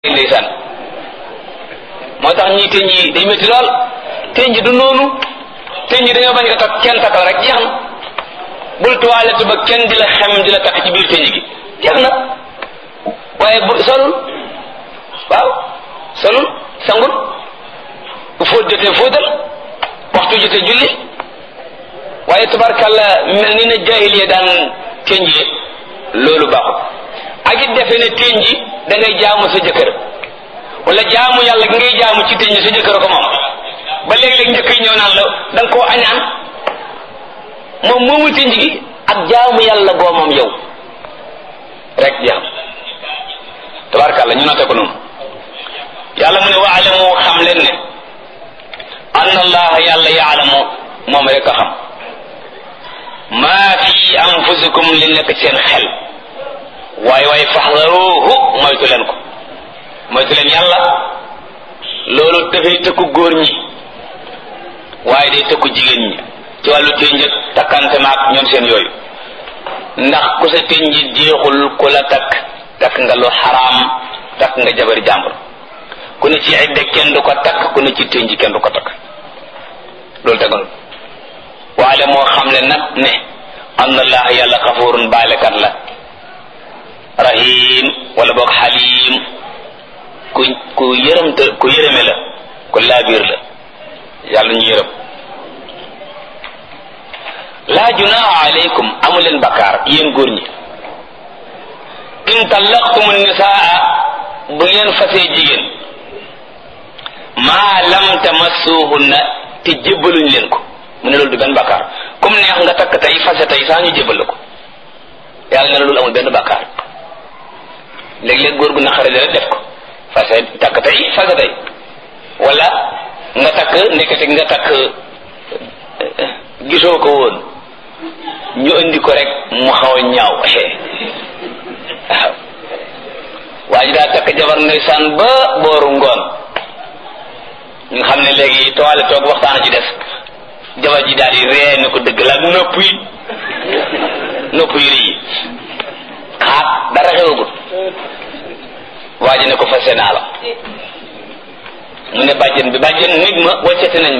ndeysaan moo tax ñii teñ yi day métti lool teñ ji du noonu teñ ji dañoo bañ nga takk kenn takkal rek jeex na bul toilette ba kenn di la xem di la takk ci biir teñ gi jeex na waaye bu solul waaw solul sangul bu fóot jotee fóotal waxtu jotee julli waaye tabarkàlla mel ni na jaahiliya daan teñ ji loolu baaxul ak it defe ne teñ ji da ngay jaamu sa jëkkër wala jaamu yàlla gi ngay jaamu ci teñ ji sa jëkkër ko moom ba léeg-léeg njëkk yi ñëw naan la da nga koo añaan moom moomu teñ gi ak jaamu yàlla goo moom yow rek jaam tabarkàlla ñu noté ko noonu yàlla mu ne waalamu xam leen ne anna allaha yàlla yaalamu moom rek a xam maa fi anfusikum li nekk seen xel waaye waaye faxdaruhu moytu leen ko moytu leen yàlla loolu dafay tëkku góor ñi waaye day tëkku jigéen ñi ci wàllu ténj ak takkante maak ñoom seen yooyu ndax ku sa ténj jeexul ku la takk nga lu xaraam takk nga jabari jàmbur ku ne ci idda kenn du ko takk ku ne ci ténj kenn du ko takk loolu tegal waale moo xam ne nag ne anna allah yàlla xafurun baalekat la rahim wala boog xalim ku yërëmte ku yërëme la ku laabiir la yàlla ñu yërëm laa junaaha alaykum amu leen bakkaar yéen góor ñi in tallaqtumu nisaa bu ngeen fasee jigéen maa lam tamassuhunna te jébbaluñ leen ko mu ne loolu du benn bakkaar comme neex nga takk tey fase tey saa ñu jébbal la ko yàlla ne loolu amul benn bakkaar léeg-léeg góor gu naqari rek def ko fase takk tey fase tey wala nga takk nekkati nga takk gisoo ko woon ñu indi ko rek mu xaw a ñaaw waaw waa ji daa takk jabar ndeysaan ba booru ngoon ñu xam ne léegi toile toog waxtaan ci des jabar ji daal di ree ne ko dëgg la nopp yi rëy xaat dara xewagul waa ji ne ko fase naa la mu ne bàjjen bi bàjjen nit ma waccati nañ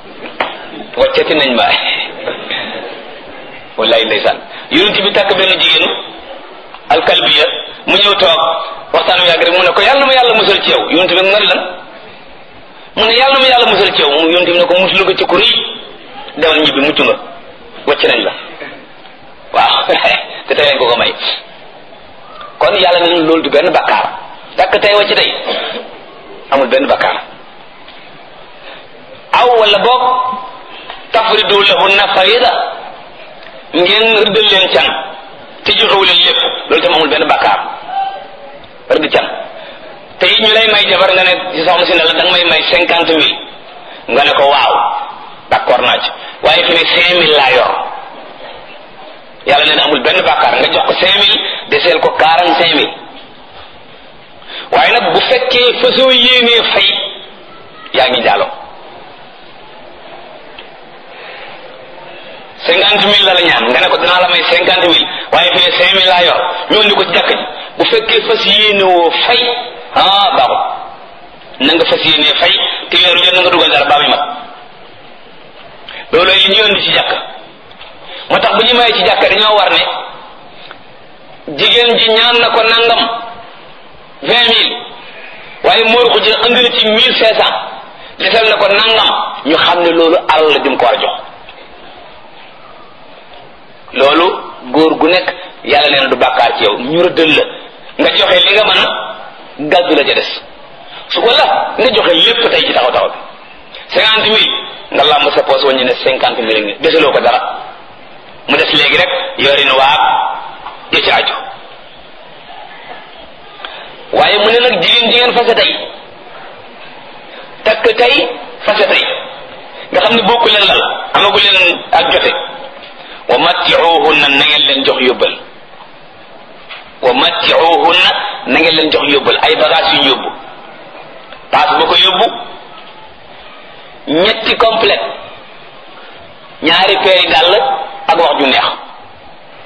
ma wallaay ndeysaan yonent bi takk benn jigéen alkalbiya mu ñëw toog waxtaan wi yàgg rek mu ne ko yàlla na ma yàlla musal ci yow yonent bi nga lan mu ne yàlla na ma yàlla musal ci yow mu yonent bi ne ko musul ko ci ku rëy demal ñibbi mucc nga wacc nañ la waaw te tey ko may kon yàlla ne loolu du benn bakkaar takk tey wacc tey amul benn bakkaar aw wala boog tafridu lahunna farida ngeen rëddal leen can te joxewu leen lépp loolu tam amul benn bakkaar rëdd can te ñu lay may jabar nga ne ci soxna si ne la danga may 50,000 nga ne ko waaw d'accord naa ci waaye fi ne 5,000 laa yor yàlla nee na amul benn bakkaar nga jox ko 5,000 deseel ko 45,000 waaye nag bu fekkee fasoo yéenee fay yaa ngi jaaloo 50,000 la la ñaan nga ne ko dinaa la may 50,000 waaye fi ne 5,000 laa yor ñu indi ko ci jàkk ji bu fekkee fas yéenewoo fay baaxul na nga fas yéenee fay te weeru jot na nga dugal dara baa muy mat loolu li ñu indi ci jàkk moo tax bu ñu mayee ci jàkk dañoo war ne jigéen ji ñaan na ko nangam 20,000 waaye móor ko ji indi na ci 1,500 desal na ko nangam ñu xam ne loolu alal la jëm ko war a jox loolu góor gu nekk yàlla nee na du bàkkaar ci yow ñu rëddal la nga joxe li nga mën gàddu la ca des su ko la nga joxe lépp tey ci taxaw bi 50,000 nga làmb sa poos waññi ne 50,000 ngi desaloo ko dara mu des léegi rek yorin waab ya ci aju waaye mu ne nag jigéen jigéen fase tey takk tey fase tey nga xam ne bokku leen lal amagu leen ak jote wa matti'uhunna na ngeen leen jox yóbbal wa matti'uhunna na ngeen leen jox yóbbal ay bagages yu ñu yóbbu paas ba ko yóbbu ñetti complète ñaari peeri dàll ak wax ju neex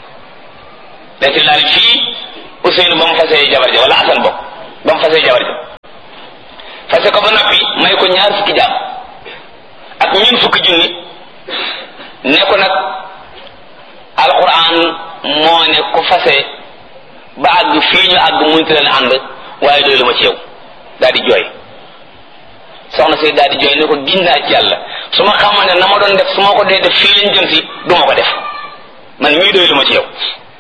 dañ ci laal fii Ousseynou ba mu fasee jabar ja wala Assane bokk ba mu fasee jabar ja fase ko ba noppi may ko 2 fukki jaam ak 4 fukki junni ne ko nag alquran moo ne ku fase ba àgg fii ñu àgg mënti leen ànd waaye doy lu ma ci yow daal di jooy soxna si daal di jooy ne ko giñ naa ci yàlla su ma xamoon ne na ma doon def su ma ko dee def fii lañ jëm si du ma ko def man mii doy lu ma ci yow.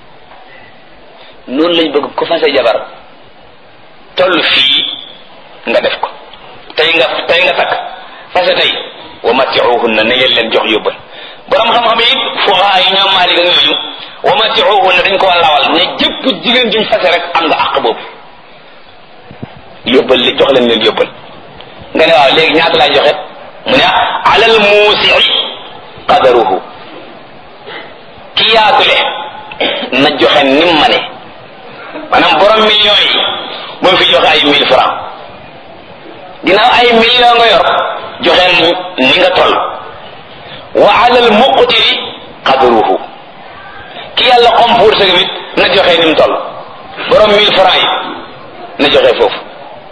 noonu lañ bëgg ku fase jabar toll fii nga def ko tey nga takk fase tey wa matiuhunna na ngeen leen jox yóbbal borom xam-xam yi fuqaha yi ñoom Maalik ak ñooñu wa matiuhunna dañ ko lawal ne jëpp jigéen juñ fase rek am nga àq boobu yóbbal li jox leen yóbbal nga ne waaw léegi ñaata laay joxe mu ne alal muusi'i qadaruhu ki yaatule na joxe nim ma ne maanaam borom millions yi bu mu fi joxe ay 1000 francs ginnaaw ay millions nga yor joxe ni nga toll wa alal muqtiri qadaruhu ki yàlla xam pour sa nit na joxe ni mu toll borom 1000 francs yi na joxe foofu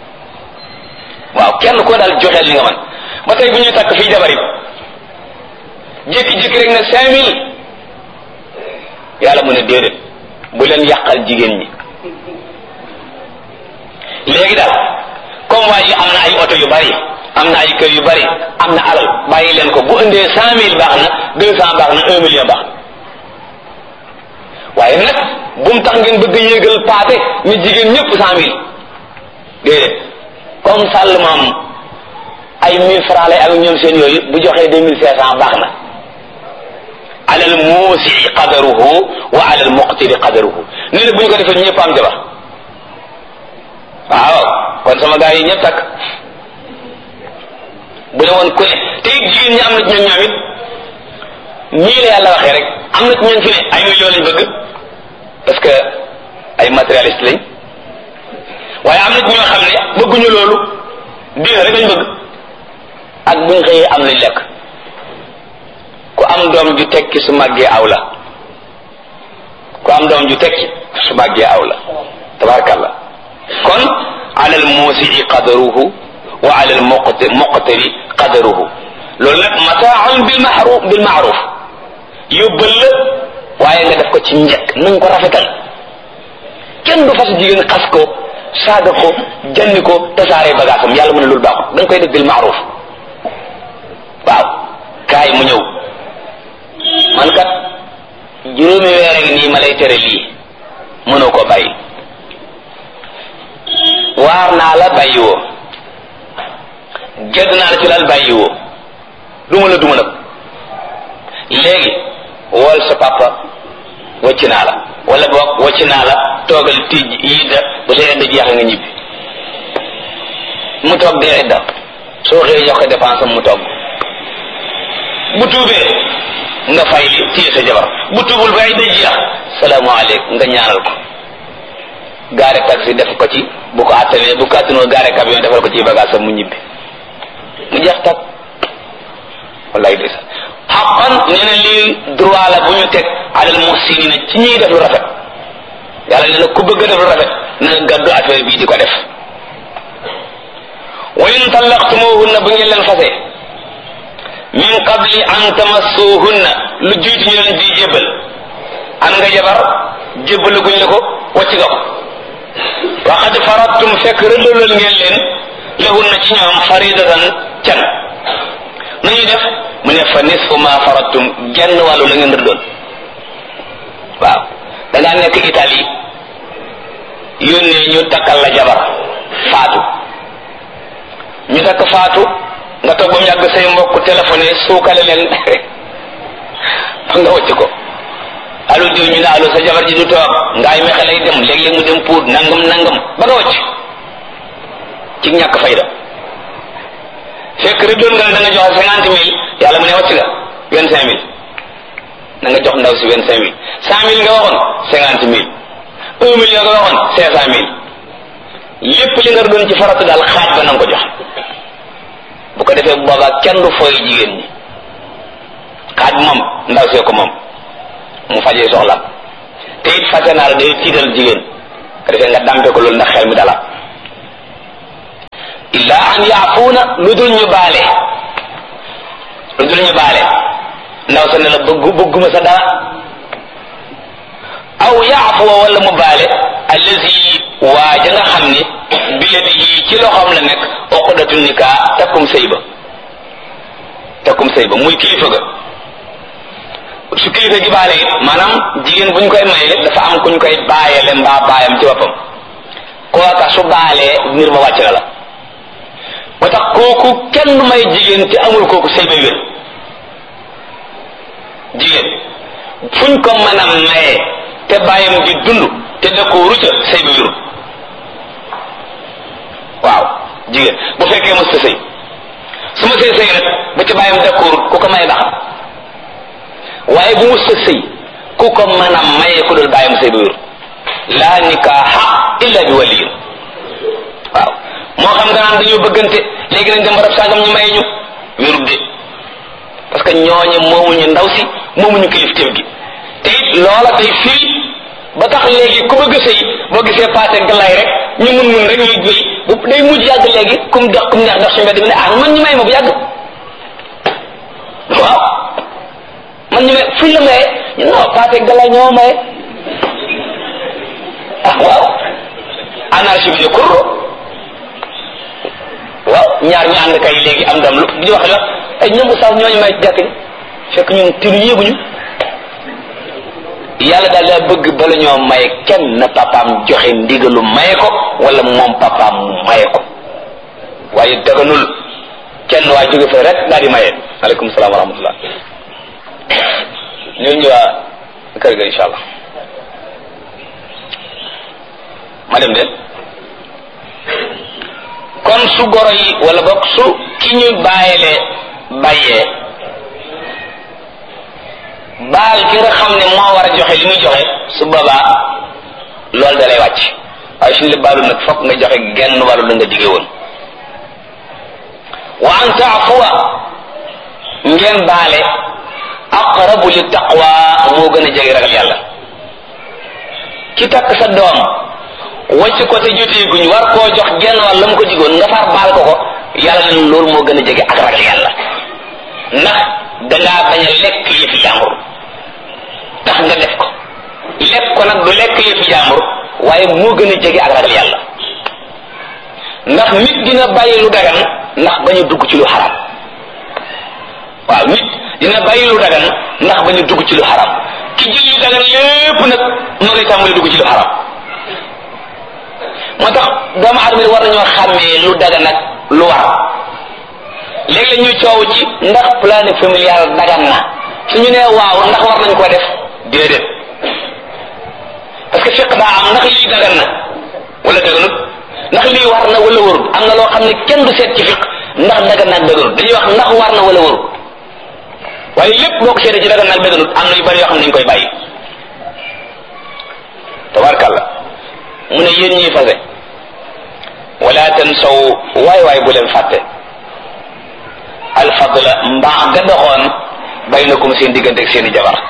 waaw kenn ko daal joxeel li nga man ba tey bu ñuy takk fii jabar yi jékki-jékki rek ne 5000 yàlla mu ne déedéet bu leen yàqal jigéen ñi léegi daal comme waa ji am na ay oto yu bari am na ay kër yu bari am na alal bàyyi leen ko bu indee 100000 baax na 200 baax na 1 million baax waaye nag bu mu tax ngeen bëgg yéegal paate ni jigéen ñëpp 100000 déedéet comme sàll moom ay 1000 francs lay ak ñoom seen yooyu bu joxee 2500 baax na alal muusi qadaruhu wa alal muqtiri qadaruhu nee na bu ñu ko defee ñëpp am jabar waaw kon sama gars yi ñëpp takk bu ne woon ku ne te jigéen ñi am na ci ñoom it ñii la yàlla waxee rek am na ci ñoom fi ne ay millions lañ bëgg parce que ay matérialiste lañ waaye am na ci ñoo xam ne bëgguñu loolu diine rek lañ bëgg ak buñ xëyee am lañ lekk ku am doom ju tekki su màggee aw la ku am doom ju tekki su màggee aw la tabarakallah kon alal muusi'i qadaruhu wa alal muqtiri qadaruhu loolu nag mata'un bil ma'ruf yóbbal la waaye nga def ko ci njëkk nañ ko rafetal kenn du fas jigéen xas ko saaga ko janni ko tasaaree bagaasam yàlla mu ne loolu baaxul dañ koy def bil ma'ruf waaw kaay mu ñëw man kat juróomi weer a ngi nii ma lay tere lii mënoo ko bàyyi waar naa la bàyyi woo gedd naa la ci lal bàyyi woo duma nag léegi wool sa papa wacc naa la wala boog wacc naa la toogal tij yidda bu sa yedda jeex nga ñibbi mu toog dee edda soo xëyee jox ko dépense am mu toog bu tuubee nga fay li téye sa jabar bu tuubul ba yedda jeex salaamaaleykum nga ñaanal ko gaare taxi def ko ci bu ko attanee bu ko attanoo gaare camion defal ko ci bagage am mu ñibbi mu jeex tag wallaay des xaqan nee na lii droit la bu ñu teg alal muhsinina ci ñuy def lu rafet yàlla nee na ku bëgg a def lu rafet na nga gàddu affaire bii di ko def wa in tallaqtumuhunna bu ngeen leen fase min qabli an tamassuhunna lu jiitu ñu leen di jébbal am nga jabar jébbaluguñ la ko wacc nga ko wa qad faradtum fekk rëddalal ngeen leen lahunna ci ñoom faridatan can nañuy def mu ne fa nisfu ma faradtum genn wàllu la ngeen rëddoon waaw da ngaa nekk Italie yónnee ñu takkal la jabar faatu ñu takk faatu nga toog ba mu yàgg say mbokk téléphoné suukale leen fa nga wacc ko allo diw ñu ne allo sa jabar ji du toog ngaay mexe lay dem léeg-léeg mu dem puut nangam ba nga wacc ci ñàkk fayda fekk rek doon nga ne da nga joxe 50 000 yàlla mu ne wacc nga 25 000 na nga jox ndaw si 25 000 100 000 nga waxoon 50 000 1 million nga waxoon 500 000 lépp li nga doon ci faratu daal xaaj ba na nga ko jox bu ko defee boobaa kenn du fooy jigéen ñi xaaj moom ndaw see ko moom mu fajee soxlaam te it fase naa la day tiital jigéen ko defee nga dampe ko loolu ndax xel mi dala illa an yaafuuna lu dul ñu baale ndaw sa ne la bëgguma sa dara aw yaafuwa wala mu baale allazi waaja nga xam ni biyadihi ci loxoom la nekk uqdatu nikaa takkum sëy ba muy kilifa ga su kilifa gi baale it maanaam jigéen bu ñu koy maye dafa am ku ñu koy bàyyele mbaa baayam ci boppam kooka su baalee mbir ma wàcc na la ba tax kooku kenn may jigéen te amul kooku sëy ba wér jigéen fuñ ko mën a maye te bàyyam di dund te dëkkoo rucca sëy ba wérul waaw jigéen bu fekkee mos ta sëy su ma sëy rek ba ci bàyyam dëkkoo ku ko maye baax waaye bu mos ta sëy ku ko mën a maye ku dul bàyyam sëy ba wérul laa nikaaha illa bi waliyin waaw moo xam nga naan dañoo bëggante léegi nañ dem barab sangam ñu maye ñu wérul de parce que ñooñu moomuñu ndaw si moomuñu kilifteef gi te it loola day firi ba tax léegi ku bëgg a sëy boo gisee paase galaay rek ñu mun rek ñuy wéy bu day mujj yàgg léegi kum neex dox si mbedd mi ne ah man ñu may ma bu yàgg waaw man ñu may fuñ la maye ñu non paase galaay ñoo maye ah waaw anarchie bi ne kurro waaw ñaar ñu ànd kay léegi am ndam lu di wax la ay ñoom sax ñooñu may jàkk ni fekk ñun tinu yéeguñu yàlla daal daa bëgg bala ñoo maye kenn na papaam joxe ndigalu maye ko wala moom papaam mu maye ko waaye daganul kenn waa jóge fa rek daal di maye. aleykum salaam wa rahmatullah ñu ñëwaa kër ga insha allah ma dem de kon su goro yi wala boog su ki ñu bàyyee baal ki nga xam ne moo war a joxe li muy joxe su boobaa loolu da lay wàcc waaye suñu la baalu nag fokk nga joxe genn wàllu la nga dige woon wa an taafuwa ngeen baale aqrabu li taqwa moo gën a jege ragal yàlla ki takk sa doom wàcc ko te joteeguñ war koo jox genn wàll la mu ko digoon nga far baal ko yàlla na loolu moo gën a jege ak ragal yàlla ndax dangaa bañ a lekk yëfi jàmbur tax nga def ko lekk ko nag du lekk yëfi jàmbur waaye moo gën a jege ak ragal yàlla ndax nit dina bàyyi lu dagan ndax bañ a dugg ci lu xaram waaw nit dina bàyyi lu dagan ndax bañ a dugg ci lu xaram ki jël lu dagan lépp nag moo ngay tàmbali dugg ci lu xaram moo tax doomu aadama war nañoo xàmmee lu dagan nag lu war léegi la ñuy coow ci ndax planning familial dagan na suñu nee waaw ndax war nañ ko def déedéet parce que fiq daa am ndax lii dagan na wala daganut ndax lii war na wala warut am na loo xam ne kenn du seet ci fiq ndax dagan naag daganut dañuy wax ndax war na wala warut waaye lépp boo ko seetee ci dagan naag daganut am na yu bari yoo xam ne dañ koy bàyyi tabarkàlla mu ne yéen ñiy fase wala tansaw waay bu leen fàtte alfadla mbaax ga doxoon baynakum seen diggante ak seeni jabar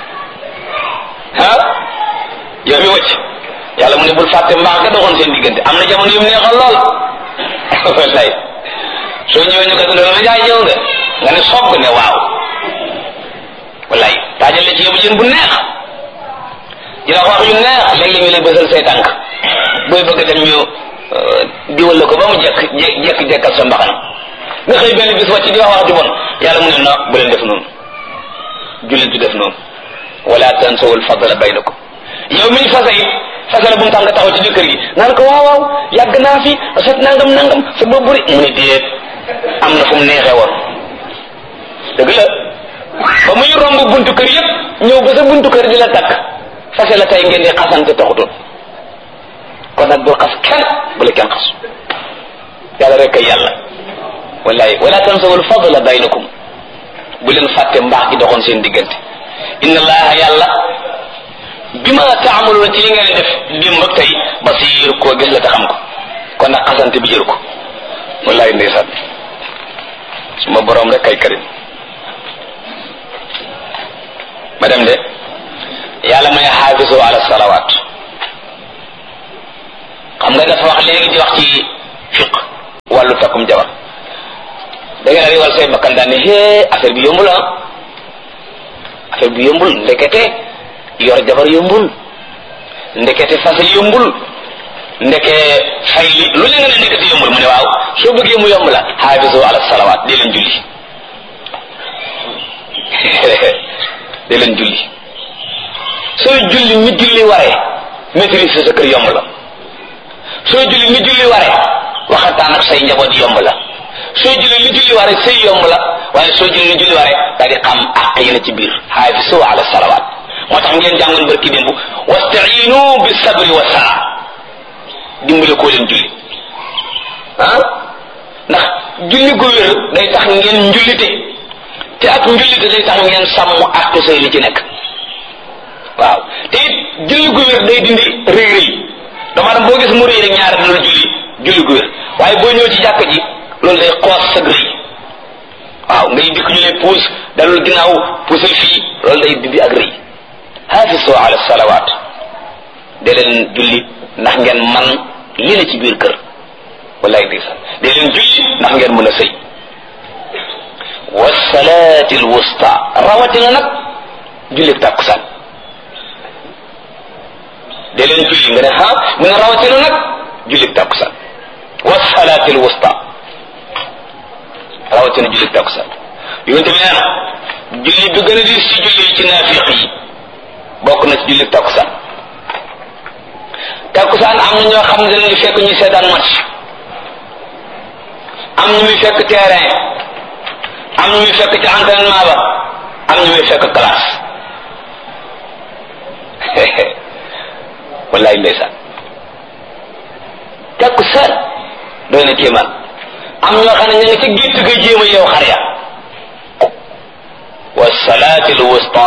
yow mi wëcc yàlla mu ne bul fàtte mbaax ga doxoon seen diggante am na jamono yu mu neexoon lool wallaay soo ñëwee ñu ko dundal ma jaay ñëw nga ne sogg ne waaw wallaay taajal la ci yóbbu jën bu neex dina wax yu neex léeg-léeg ñu lay bësal say tànk booy bëgg dem ñu diwal la ko ba mu jekk-jekkal sa mbaxana nga xëy benn bis wàcc di wax ju bon yàlla mu ne na bu leen def noonu jullit du def noonu wala tansawul fadla baynakum yow miñ fase it fase la bu mu tax nga taxaw ci biir kër gi naan ko waaw waaw yàgg naa fi sot nangam sa bopp buri mu ne déet am na fu mu neexee woon dëgg la ba muy romb buntu kër yépp ñëw ba sa buntu kër di la takk fase la tey ngeen di xasante taxutoon kon nag bul xas kenn bu la kenn xas yàlla rek kay yàlla wallahi wala tansawul fadla baynakum bu leen fàtte mbaax gi doxoon seen diggante inna allaha yàlla bima taamaluuna ci li ngeen def démb ak tey basiir koo gis la te xam ko kon nag xasante bi jëru ko wallahi ndeysaan suma borom rek kay karim ma dem de yàlla may xaafisu ala salawaat xam nga dafa wax léegi di wax ci fiq wàllu takkum jabar da nga wal say bakkan daal ne affaire bi yombul affaire bi yombul ndekete yor jabar yombul ndekete fase yombul ndeke fay li lu leen nga ne ndekete yombul mu ne waaw soo bëggee mu yomb la xaafisu ala salawaat di leen julli di leen julli sooy julli mi julli waree maîtrise sa kër yomb la sooy julli mi julli waree waxataan ak say njaboot yomb la sooy julli li julli waree say yomb la waaye sooy julli li julli waree daa di xam àq yi na ci biir xaafisu ala salawaat moo tax ngeen jàngoon barki démb wastainu bi sabri wa sala dimbale koo leen julli ndax julli gu wér day tax ngeen njullite te ak njullite day tax ngeen sàmm àq say li ci nekk waaw te it julli gu wér day dindi rëy rëy dama boo gis mu rëy rek ñaari loolu julli gu wér waaye boo ñëw ci jàkk ji loolu day xoos sa rëy waaw ngay dikk ñu lay puus dalul ginnaaw puusal fii loolu day dindi ak rëy hafisu ala salawaat de leen julli ndax ngeen man lii la ci biir kër wallaay ndeysaan de leen julli ndax ngeen mën a sëy wasalaati alwusta rawatina nag julli tàkkusaan de leen julli nga ne mu ne rawatina nag julli tàkkusaan wasalaati alwusta rawatina julli tàkkusaan yonent bi nee na julli bi gën a diis ci julli ci naafiq yi bokk na ci julli takkusaan takkusaan am na ñoo xam ne dañuy fekk ñu seetaan match am ñu muy fekk terrain am ñu muy fekk ci entraînement ba am ñu muy fekk classe wallaay ndeysaan takkusaan doy na kéemaan am ñoo xam ne ñu ngi ci gétt ga jéem a yow xar ya wa salaati al wusta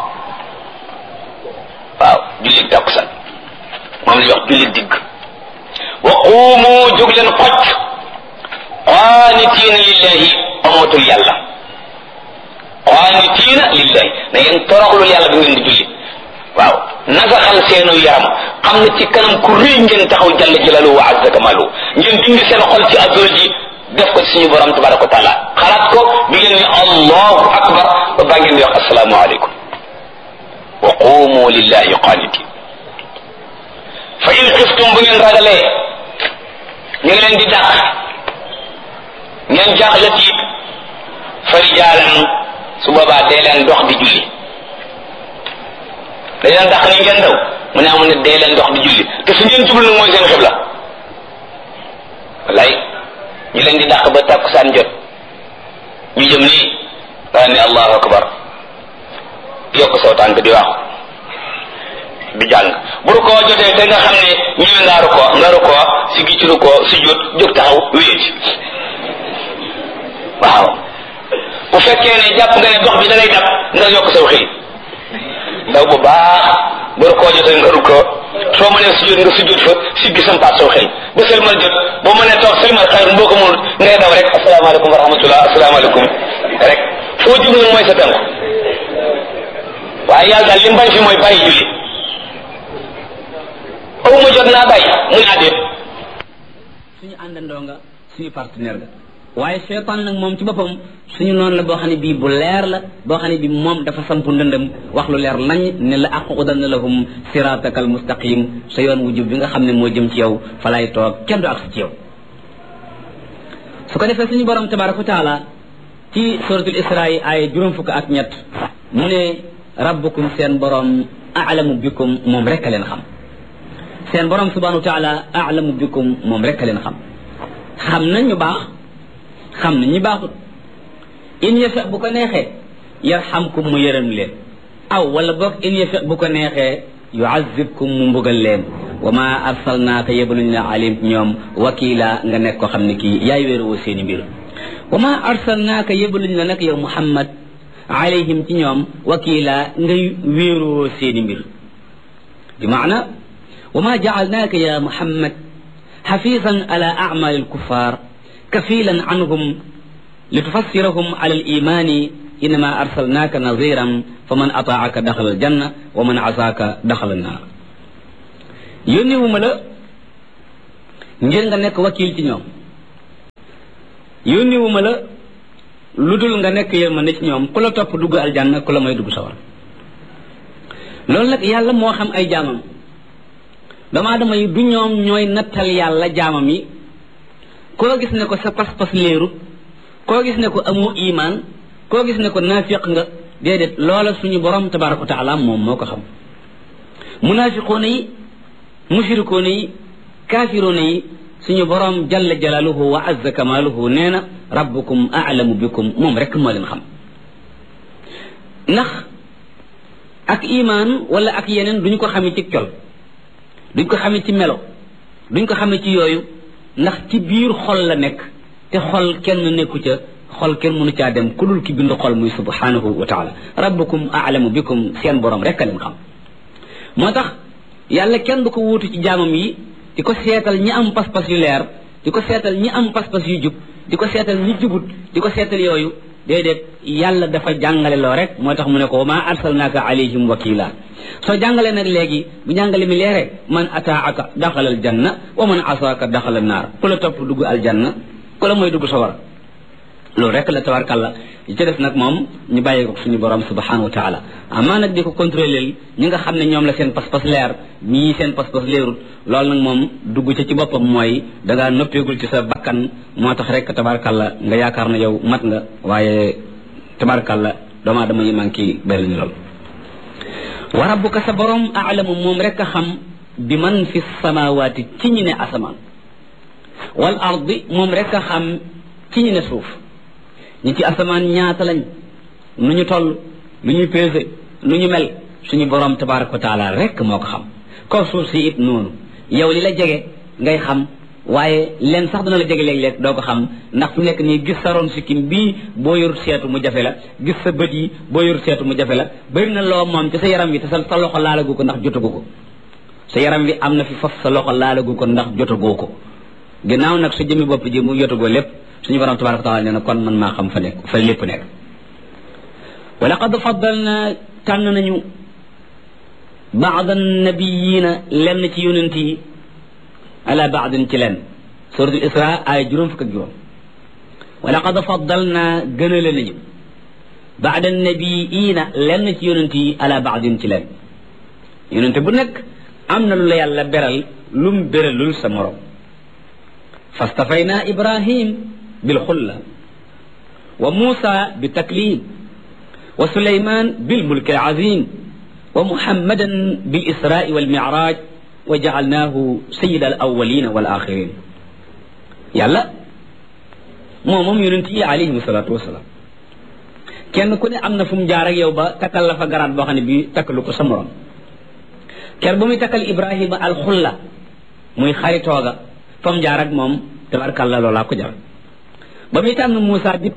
waaw jullit takkusaan moom la ñuy wax jullit digg wa quumu jóg leen xocc qaanitiina lillahi amatul yàlla qaanitiina lillahi na ngeen toroxlul yàlla bi ngeen di julli waaw nasaxal seenu yaram xam ne ci kanam ku rëy ngeen taxaw jalla jalaaluhu wa azza kamaaluhu ngeen dindi seen xol ci azur ji def ko ci suñu borom tabaraka wa taala xalaat ko bi ngeen ni allahu akbar ba baa ngeen di wax assalaamu aleykum wa qumu lillahi qaanitin fa in xiftum bu ngeen ragalee ñu ngi leen di dàq ngeen jaaxle tiit fa rijaalan su boobaa dee leen dox di julli dañ leen dàq ni ngeen daw mu ne amu ne dee leen dox di julli te su ngeen jublu nag mooy seen xibla wallaay ñu leen di dàq ba takkusaan jot ñu jëm nii daa ne allahu akbar yokk saw tànk di wax di jàng bu rukkoo jotee te nga xam ne ñëwe nga rukkoo si gi ci rukkoo si jot jóg taxaw wéet waaw bu fekkee ne jàpp nga ne dox bi da ngay dab nga yokk saw xëy daw bu baax bu rukkoo jotee nga rukkoo soo mënee sujjóot nga sujjóot fa siggi sampaat saw xëy ba sëlmal jot boo mënee toog sëlmal xayr boo ko mënul ngay daw rek asalaamaaleykum wa rahmatullah asalaamaaleykum rek foo jub nag mooy sa tànk waaye yàlla daal li mu bañ fi mooy bàyyi julli aw ma jot naa bàyyi mu ne àddeet suñu àndandoo nga suñu partenaire nga waaye seytaan nag moom ci boppam suñu noonu la boo xam ne bii bu leer la boo xam ne bii moom dafa sampu ndëndëm wax lu leer nañ ne la aqudanna lahum siratakal mustaqim sa yoon wu jub bi nga xam ne moo jëm ci yow fa lay toog kenn du ak ci yow su ko defee suñu borom tabaraka wa taala ci suratul isra yi ay juróom fukk ak ñett mu ne rabbukum seen borom a'lamu bikum moom rek a leen xam seen borom subhanahu wa taala a'lamu bikum moom rek a leen xam nañ ñu baax xam nañ ñu baaxut in yasha bu ko neexee yarhamkum mu yërëm leen aw wala boog in yasha bu ko neexee yu'azzibkum mu mbugal leen wa ma arsalnaaka yebaluñ la alim ñoom wakila nga nekk ko xam ne kii yaay wéeruwoo seeni mbir wa ma arsalnaaka yebaluñ la nag yow Muhammad alayhim ci ñoom wakila ngay wéeruwoo seeni mbir bi maana wa ma ja'alnaaka ya Muhammad xafisan ala a'mal al-kuffar kafilan anhum litufassirahum ala al-imani innama arsalnaaka naziran faman ata'aka daxala al-janna wa man asaaka daxala an-naar yónni wu ma la ngir nga nekk wakiil ci ñoom yónniwuma la lu dul nga nekk yërmande ci ñoom ku la topp dugg aljanna ku la may dugg sawar loolu nag yàlla moo xam ay jaamam doomu aadama yi du ñoom ñooy nattal yàlla jaamam yi koo gis ne ko sa pas-pas leerut koo gis ne ko amoo imaan koo gis ne ko naafiq nga déedéet loola suñu borom tabaraka wa taala moom moo ko xam munaafiqoona yi mushrikoona yi kaafiroona yi suñu borom jalla jalaaluhu wa azza kamaaluhu nee na rabbukum a'lamu bikum moom rek moo leen xam ndax ak imaan wala ak yeneen duñu ko xamee ci col duñ ko xamee ci melo duñ ko xamee ci yooyu ndax ci biir xol la nekk te xol kenn nekku ca xol kenn mënu caa dem ku dul ki bind xol muy subhanahu wa taala rabbukum a'lamu bikum seen borom rek a leen xam moo tax yàlla kenn du ko wuutu ci jaamam yi di ko seetal ñi am pas-pas yu leer di ko seetal ñi am pas-pas yu jub di ko seetal ñi jubut di ko seetal yooyu déedéet yàlla dafa jàngale loo rek moo tax mu ne ko wa ma arsalnaaka alayhim wakila soo jàngalee nag léegi bu jàngale mi leere man ataaka daxala al janna wa man asaaka daxala naar ku la topp dugg aljanna ku la mooy dugg sawara loolu rek la tabarkàlla yi ci def nag moom ñu bàyyi ko suñu borom subhanahu wa taala amaa nag di ko contrôler ñi nga xam ne ñoom la seen pas-pas leer ñii seen pas-pas leerut loolu nag moom dugg ci boppam mooy dangaa noppeegul ci sa bakkan moo tax rek tabarkàlla nga yaakaar na yow mat nga waaye tabarkàlla doomu aadama yi manqué bëri ñu lool wa rabbuka sa borom aalamu moom rek a xam bi man fi samawaati ci ñi ne asamaan wal ardi moom rek a xam ci ñi ne suuf ñi ci asamaan ñaata lañ nu ñu toll lu ñuy pesé lu ñu mel suñu borom tabaraka wa taala rek moo ko xam kaw suuf si it noonu yow li la jege ngay xam waaye leen sax dana la jege léeg-léeg doo ko xam ndax fu nekk nii gis sa ron sikkim bii boo yorut seetu mu jafe la gis sa bët yi boo yorut seetu mu jafe la bëri na loo moom ci sa yaram wi te sa loxo laalagu ko ndax jotagu ko sa yaram wi am na fi faf sa loxo laalagu ko ndax jotagoo ko ginnaaw nag su jëmi bopp ji mu jotagoo lépp suñu borom tabaraka taala nee na kon man maa xam fa nekk fa lépp nekk wa laqad faddalna tànn nañu baada nabiyina lenn ci yonent yi ala baadin ci lenn suratul isra ay juróom fukk ak juróom wa laqad faddalna gënale nañu baada nabiyina lenn ci yonent yi ala baadin ci lenn yonent bu nekk am na lu la yàlla beral lum beralul sa morom fastafayna ibrahim بالخلة وموسى بالتكليم وسليمان بالملك العظيم ومحمدا بالإسراء والمعراج وجعلناه سيد الأولين والآخرين يلا موم يونتي عليه الصلاة والسلام kenn ku ne am na fu mu jaar ak yow ba takkal la fa garaat boo xam ne bii takkalu ko sa morom ker ba muy takkal Ibrahima alxulla muy xaritooga fa mu jaar ak moom tabarkàlla loolaa ko jar ba muy tànn Moussa bi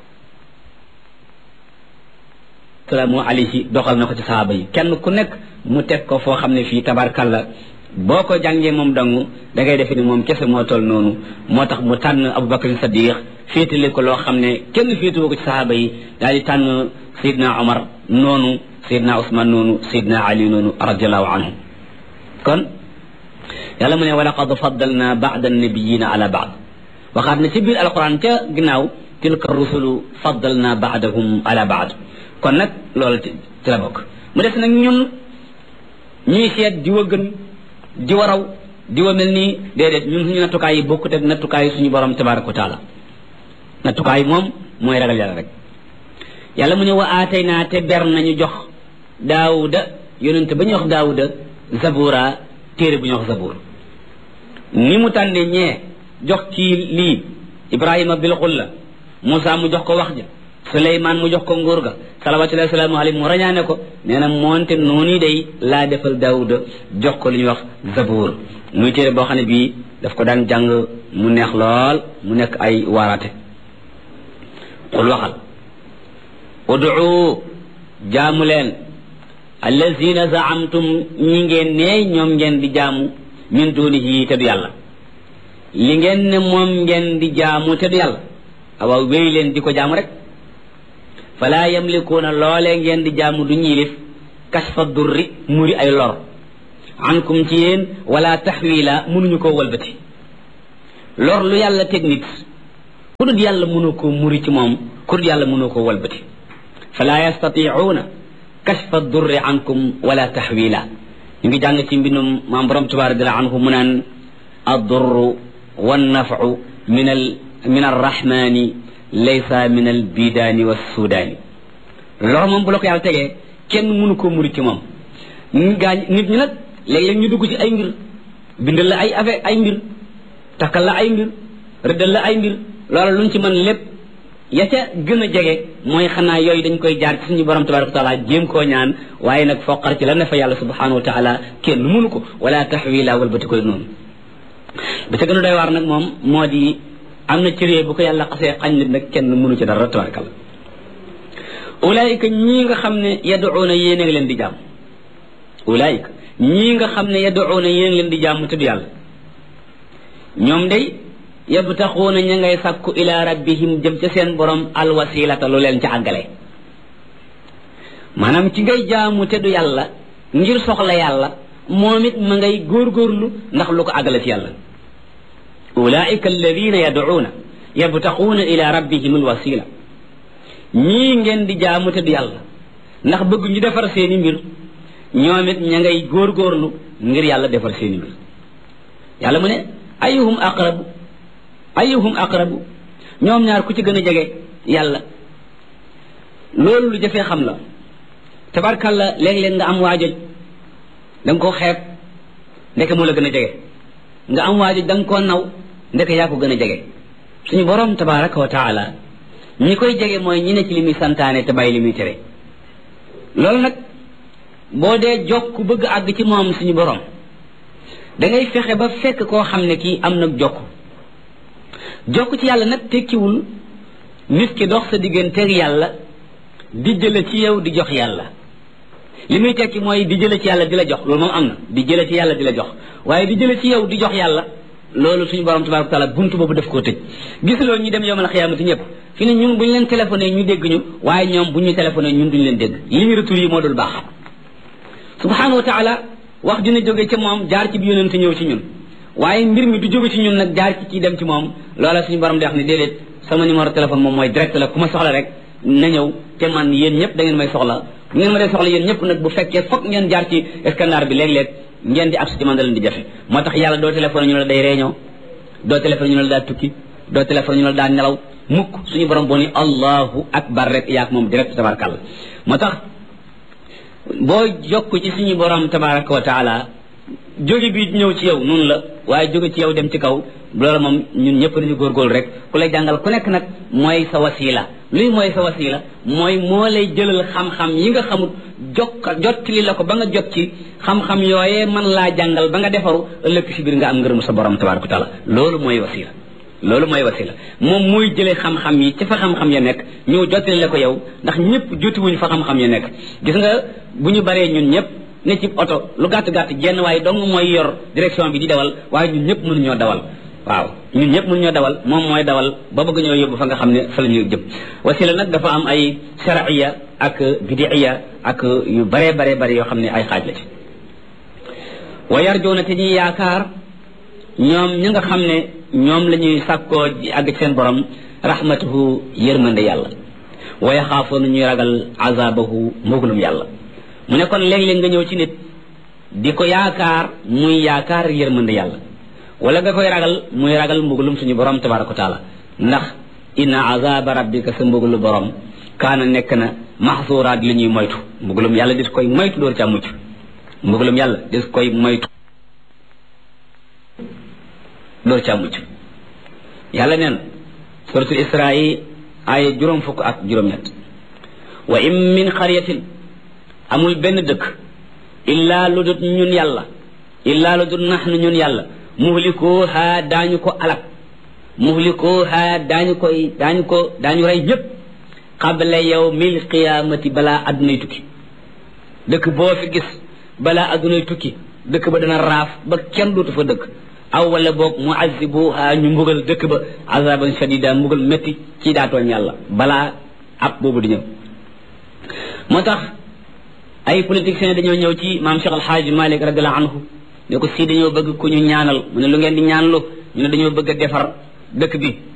salaamu alayhi doxal na ko ci sahaaba yi kenn ku nekk mu teg ko foo xam ne fii tabarkalla boo ko jàngee moom dangu da ngay defe ni moom kese moo toll noonu moo tax mu tànn Abubakar Sadiq féetale ko loo xam ne kenn féetuwoo ko ci sahaaba yi daal di tànn Seydina Omar noonu Seydina Ousmane noonu Seydina Ali noonu radiallahu anhu kon yàlla mu ne wa laqad faddalna ba'da an-nabiyina ala ba'd waxaat na ci biir alquran ca ginnaaw tilka rusulu faddalna ba'dahum ala ba'd kon nag loolu ci la bokk mu des nag ñun ñuy seet di wa gën di wa raw di wa mel nii déedéet ñun suñu nattukaay yi bokkut ak nattukaay yi suñu borom tabaraka wa taala nattukaay moom mooy ragal yàlla rek yàlla mu ne wa aatayna te ber nañu jox daawuda yonente ba ñu wax daawuda zabura téere bu ñu wax zabur ni mu tànne ñee jox kii lii Ibrahima bil xulla Moussa mu jox ko wax ja Suleymaan mu jox ko nguur ga salawatullahi salaamu alayhi mu rañaane ko nee na moonte noonu day laa defal Daawuda jox ko lu ñuy wax Zabuur muy téere boo xam ne bii daf ko daan jàng mu neex lool mu nekk ay waaraate xul waxal ud'u jaamu leen allazina zaamtum ñi ngeen ne ñoom ngeen di jaamu min dunihi te du yàlla li ngeen ne moom ngeen di jaamu te du yàlla awaaw wéy leen di ko jaamu rek fala yamlikuuna loolee ngeen di jaamu du ñiilif kashfa durri muri ay lor ankum ci yéen wala taxwila mënuñu koo walbati lor lu yàlla teg nit ku dul yàlla mënoo koo muri ci moom ku dul yàlla mënoo koo walbati fala yastati'una kashfa durri ankum wala tahwila ñu ngi jàng ci mbindum maam borom Tuubaa radiyallahu anhu mu naan ad-durru wan-naf'u min ar-rahmani laysa min al-bidani was-sudani loolu moom bu la ko yàlla tegee kenn mënu koo muri ci moom nit ñi nag léeg-léeg ñu dugg ci ay mbir bindal la ay affaire ay mbir takkal la ay mbir rëddal la ay mbir loolu luñ ci mën lépp ya ca gën a jege mooy xanaa yooyu dañ koy jaar ci suñu borom tabaraka wa taala jéem koo ñaan waaye nag foqar ci la ne fa yàlla subhanahu wa taala kenn mënu ko wala taxwila walbati koy noonu ba ca gën a doy waar nag moom moo di am na cëree bu ko yàlla xasee xañ nit nag kenn mënu ci dara tabarakalla ulaayika ñii nga xam ne yaduuna yéen a ngi leen di jàmm ulaayika ñii nga xam ne yaduuna yéen a ngi leen di jàmm tudd yàlla ñoom day yabtaxuuna ña ngay sàkku ila rabbihim jëm ca seen borom alwasilata lu leen ca àggale maanaam ci ngay jaamu te du yàlla ngir soxla yàlla moom it ma ngay góorgóorlu ndax lu ko àggale ci yàlla ulaika alladina yaduuna yabtaxuuna ila rabbihim alwasila ñii ngeen di jaamu te du yàlla ndax bëgg ñu defar seeni mbir ñoom it ña ngay góorgóorlu ngir yàlla defar seeni mbir yàlla mu ne ayuhum aqrabu ñoom ñaar ku ci gën a jege yàlla loolu lu jafee xam la tabarkalla léeg-léeg nga am waajoj da nga koo xeeb ndeke moo la gën a jege nga am waajoj da nga koo naw ndeke yaa ko gën a jege suñu borom tabaraka wa taala ñi koy jege mooy ñi ne ci li muy santaane te bàyyi li muy tere loolu nag boo dee jokk bëgg àgg ci moom suñu borom da ngay fexe ba fekk koo xam ne kii am nag jokk ci yàlla nag tekkiwul nit ki dox sa digganteeg yàlla di jële ci yow di jox yàlla li muy tekki mooy di jële ci yàlla di la jox loolu moom am na di jële ci yàlla di la jox waaye di jële ci yow di jox yàlla loolu suñu borom tabaraka taala buntu boobu daf koo tëj gis loolu ñu dem yowmal xiyaamati ñëpp fi ne ñun bu ñu leen téléphoné ñu dégg ñu waaye ñoom bu ñu téléphoné ñun duñu leen dégg li ñu retour yi moo dul baax subhanahu wa taala wax dina jóge ca moom jaar ci bi yonent ñëw ci ñun waaye mbir mi du jóge ci ñun nag jaar ci kii dem ci moom loola suñu borom di wax ne déedéet sama numéro téléphone moom mooy direct la ku ma soxla rek na ñëw te man yéen ñëpp da ngeen may soxla bu ngeen ma dee soxla yéen ñëpp nag bu fekkee foog ngeen jaar ci scandale bi léeg-léeg ngeen di accès ci man da leen di jafe moo tax yàlla doo téléphone ñu la day réunion doo téléphone ñu la daa tukki doo téléphone ñu la daa nelaw mukk suñu borom boo ni allahu akbar rek yaak moom direct tabarakàlla moo tax boo jokk ci suñu borom tabaraka wa taala jóge bi ñëw ci yow noonu la waaye jóge ci yow dem ci kaw loolu moom ñun ñëpp dañu góorgóorlu rek ku lay jàngal ku nekk nag mooy sa wasila luy mooy sa wasila mooy moo lay jëlal xam-xam yi nga xamut jottali la ko ba nga jot ci xam-xam yooyee mën laa jàngal ba nga defaru ëllëg si biir nga am ngërëm sa borom tabaraka wa taala loolu mooy wasila moom mooy jëlee xam-xam yi ci fa xam-xam ya nekk ñëw jottali la ko yow ndax ñëpp jotiwuñ fa xam-xam ya nekk gis nga bu ñu baree ñun ñëpp ne ci oto lu gàtt-gàtt jenn waaye dong mooy yor direction bi di dawal waaye ñun ñëpp mënuñoo dawal waaw ñun ñëpp mënuñoo dawal moom mooy dawal ba bëgg ñoo yóbbu fa nga xam ne fa la ñuy jëm wasila nag dafa am ay shar'iyya ak bid'iyya ak yu bare yoo xam ne ay xaaj la ci wa yarjuuna te ñuy yaakaar ñoom ñi nga xam ne ñoom la ñuy sàkkoo àgg ci seen borom rahmatuhu yërmande yàlla wa yaxaafoona ñuy ragal azabahu mbugalum yàlla mu ne kon léeg-léeg nga ñëw ci nit di ko yaakaar muy yaakaar yërmande yàlla wala nga koy ragal muy ragal mbugalum suñu borom tabaraka wa taala ndax inna azaba rabbika sa mbugalu borom kaana nekk na maxsuuraat li ñuy moytu mbugalum yàlla des koy moytu door caa mucc mbugalum yàlla des koy moytu door caa mucc yàlla neen suratul isra yi ay juróom fukk ak juróom-ñett wa in min xaryatin amul benn dëkk illaa lu dut ñun yàlla illaa lu dut naxnu ñun yàlla muhlikooha daañu ko alak muhlikooha daañu rey ñépp qabla yawmil qiyaamati balaa addunay tukki dëkk boo fi gis balaa addunay tukki dëkk ba dana raaf ba kenn dootu fa dëkk aw wala boog muazibuha ñu mbugal dëkk ba azaban shadida mbugal métti ci daatooñ yàlla balaa ab boobu di ñëw moo tax ay politiciens dañoo ñëw ci maam Cheikh Alhaaji Malik radiallahu anhu ne ko si dañoo bëgg ku ñu ñaanal mu ne lu ngeen di ñaanlu ñu ne dañoo bëgg a defar dëkk bi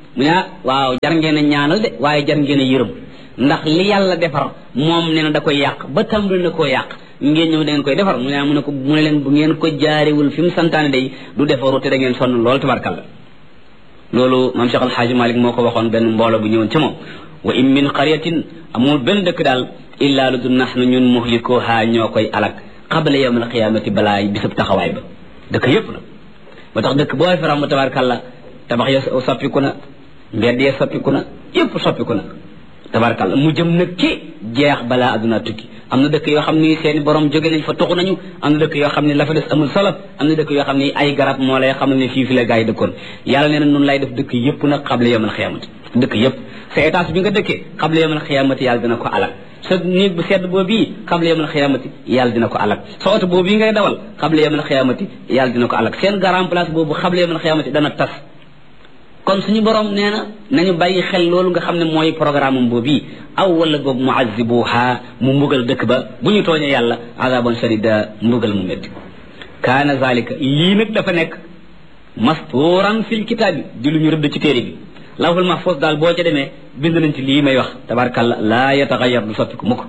mu ne waaw jar ngeen a ñaanal de waaye jar ngeen a yërëm ndax li yàlla defar moom nee na da koy yàq ba tàmbali na koo yàq ngeen ñëw da ngeen koy defar mu ne leen bu ngeen ko jaarewul fi mu santaane day du defaru te da ngeen sonn lool tabarkalla loolu maam Cheikh Alhaaji Malik moo ko waxoon benn mbooloo bu ñëwoon ca moom wa in min qaryatin amul benn dëkk daal illaa lu du nahnu ñun muhlikuha ñoo koy alak qabla yawm alqiyamati balaa bisab taxawaay ba dëkk yëpp na ba tax dëkk boo fi ram tabarkalla tabax ya soppiku na mbedd ya soppiku na yëpp soppiku na tabarkalla mu jëm nag ki jeex balaa adduna tukki am na dëkk yoo xam ni seeni borom jóge nañ fa toxu nañu am na dëkk yoo xam ne la fa des amul solo am na dëkk yoo xam ne ay garab moo lay xamal ne fii la gaa yi dëkkoon yàlla nee na noonu lay def dëkk yëpp nag qabla yawmal xiyaamati dëkk yëpp sa étage bi nga dëkkee qabla yawmal xiyaamati yàlla dina ko alal sa néeg bu sedd boobu qabla yawmal xiyaamati yàlla dina ko alal sa oto boobu ngay dawal qabla yawmal xiyaamati yàlla dina ko alal seen grand place boobu qabla yawmal xiyaamati dana tas kon suñu borom nee na nañu bàyyi xel loolu nga xam ne mooy programme am boobu aw wala boog muazibuha mu mbugal dëkk ba bu ñu tooñee yàlla azaban shadida mbugal mu métti kaana zalika lii nag dafa nekk mastuuran fil kitaabi di lu ñu rëdd ci téere bi lawhul mahfuz daal boo ca demee bind nañ ci lii may wax tabarakalla laa yataxayar du soppiku mukk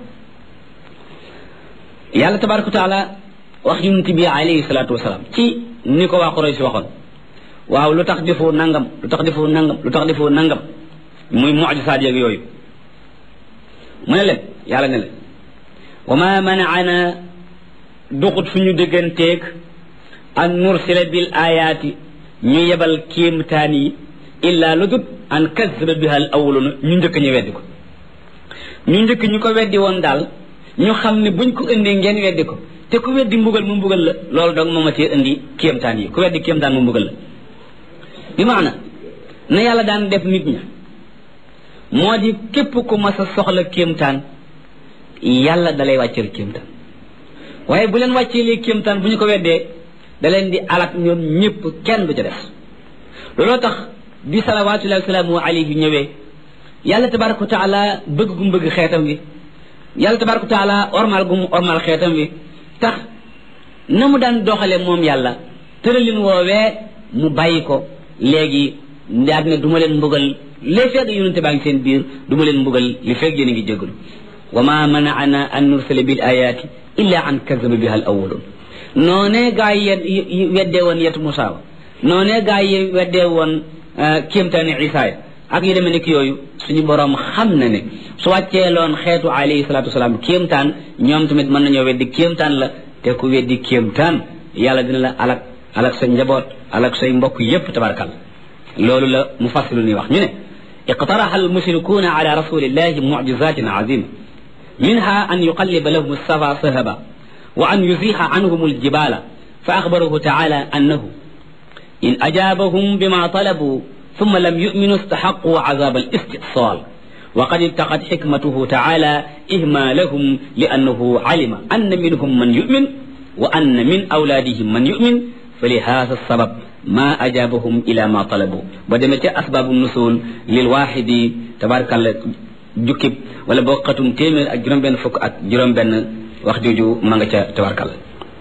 yàlla tabaraka wa taala wax yonent bi alayhi salaatu wasalaam ci ni ko waa Quraysh waxoon waaw lu tax defoo nangam lu tax defoo nangam lu tax defoo nangam muy mucjisaat yeeg yooyu mu ne leen yàlla ne leen wa ma manaana duxut suñu dégganteeg an nursila bil ayaati ñu yebal kéemtaan yi illa lu dut an kazzaba biha al awwaluna ñu njëkk ñu weddi ko ñu njëkk ñu ko weddi woon daal ñu xam ne buñ ko indee ngeen weddi ko te ku weddi mbugal mu mbugal la loolu donc mooma ci indi kéemtaan yi ku weddi kéemtaan mu mbugal la bi maana na yàlla daan def nit ña moo di képp ku mas a soxla kéemtaan yàlla dalay wàcceel kéemtaan waaye bu leen wàcceelee kéemtaan bu ñu ko weddee da leen di alak ñoom ñëpp kenn du ca def looloo tax bi salawaatullahi wa salaamu alayhi ñëwee yàlla tabaraka wa taala bëgg gu mu bëgg xeetam wi yàlla tabaraka wa taala ormal gu mu ormal xeetam wi tax na mu daan doxale moom yàlla tëralin woowee mu bàyyi ko léegi daal ne du ma leen mbugal li fekk yonente baa ngi seen biir du ma leen mbugal li fekk yéen a ngi jégalu wa ma manaana an nursala bil ayaati illa an kazaba biha al awwalun noonee gaa yi weddee woon yetu Musaa wa noonee gaa yi weddee woon kéemtaani Isaa ya ak yu demee nekk yooyu suñu borom xam na ne su wàcceeloon xeetu alayhi salaatu wasalaam kéemtaan ñoom tamit mën nañoo weddi kéemtaan la te ku weddi kéemtaan yàlla dina la alak sa njaboot alak say mbokk yépp tabarakal loolu la mufassilu ni wax ñu ne iqtaraha almushrikuuna ala rasulillahi mucjizatin azima minha an yuqalliba lahum alsafa sahaba wa an yuziha anhum aljibala fa axbarahu taala annahu in ajabahum bima talabu ثم لم يؤمنوا استحقوا عذاب الاستئصال وقد اتقت حكمته تعالى إهمالهم لأنه علم أن منهم من يؤمن وأن من أولادهم من يؤمن فلهذا السبب ما أجابهم إلى ما طلبوا بدمت أسباب النزول للواحد تبارك الله جكب ولا بوقتم تيمر أجرم بين فك أجرم بين وخجوجو مانغا تبارك الله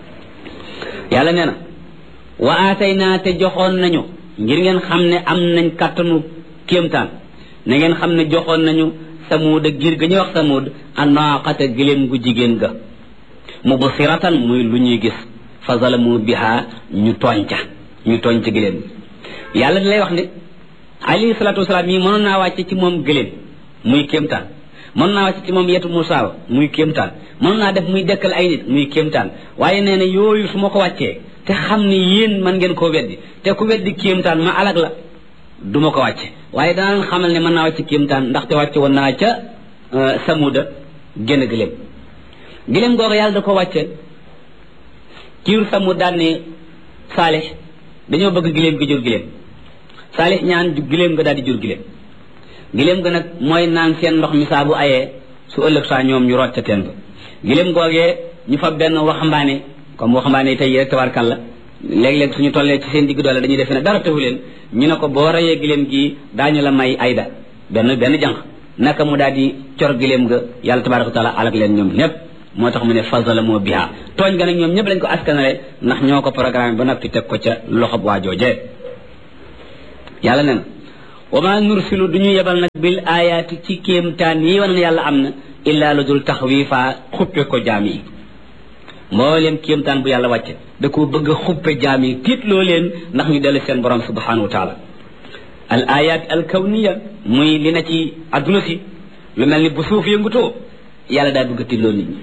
يالا نينا وآتينا تجخون نانيو ngir ngeen xam ne am nañ kattanu kéemtaan na ngeen xam ne joxoon nañu samuud ak giir ga ñuy wax samuud anaqata gëléem gu jigéen ga mubsiratan muy lu ñuy gis fa zalamu biha ñu tooñ ca gëléem yàlla da lay wax ne alayhi salaatu wasalaam yi mënoon naa wàcce ci moom gëléem muy kéemtaan mënoon naa wàcce ci moom yetu Musaa muy kéemtaan mënoon naa def muy dekkal ay nit muy kéemtaan waaye nee na yooyu su ma ko wàccee te xam ni yéen man ngeen koo weddi te ku weddi kéemtaan ma alag la du ma ko wàcce waaye danaa leen xamal ne mën naa wàcce kéemtaan ndaxte wàcce woon naa ca samuda génn gëléem googu yàlla da ko wàcce kiir samud daan ne saalix dañoo bëgg gëléem gi jur gëléem saalix ñaan gëléem nga daal di jur gëléem ga nag mooy naan seen ndox mi saa bu ayee su ëllëg saa ñoom ñu root ca teen ba gëléem googee ñu fa benn waxambaane comme waxambaane tey rek tabarkàlla léeg-léeg suñu tollee ci seen digg doole dañuy defe ne dara taxu leen ñu ne ko boo rayee giléem gi daañu la may ayda benn jànq naka mu daal di cor giléem ga yàlla tabaraka wa taala alak leen ñoom ñëpp moo tax mu ne fasala moo biha tooñ ga nag ñoom ñëpp lañ ko askanale ndax ñoo ko programme ba noppi teg ko ca loxob waa joojee yàlla ne na wa ma nursilu duñu yebal nag bil ayaati ci kéemtaan yi wan ne yàlla am na illa lu dul taxwiifa xuppe ko jaam yi mboolem kéemtaan bu yàlla wàcce da ko bëgg a xuppe jaam yi tiitloo leen ndax ñu dellu seen borom subhanahu wa taala al ayat al kawniya muy li na ci adduna si lu mel ni bu suuf yëngutoo yàlla daa bëgg a tiitloo nit ñi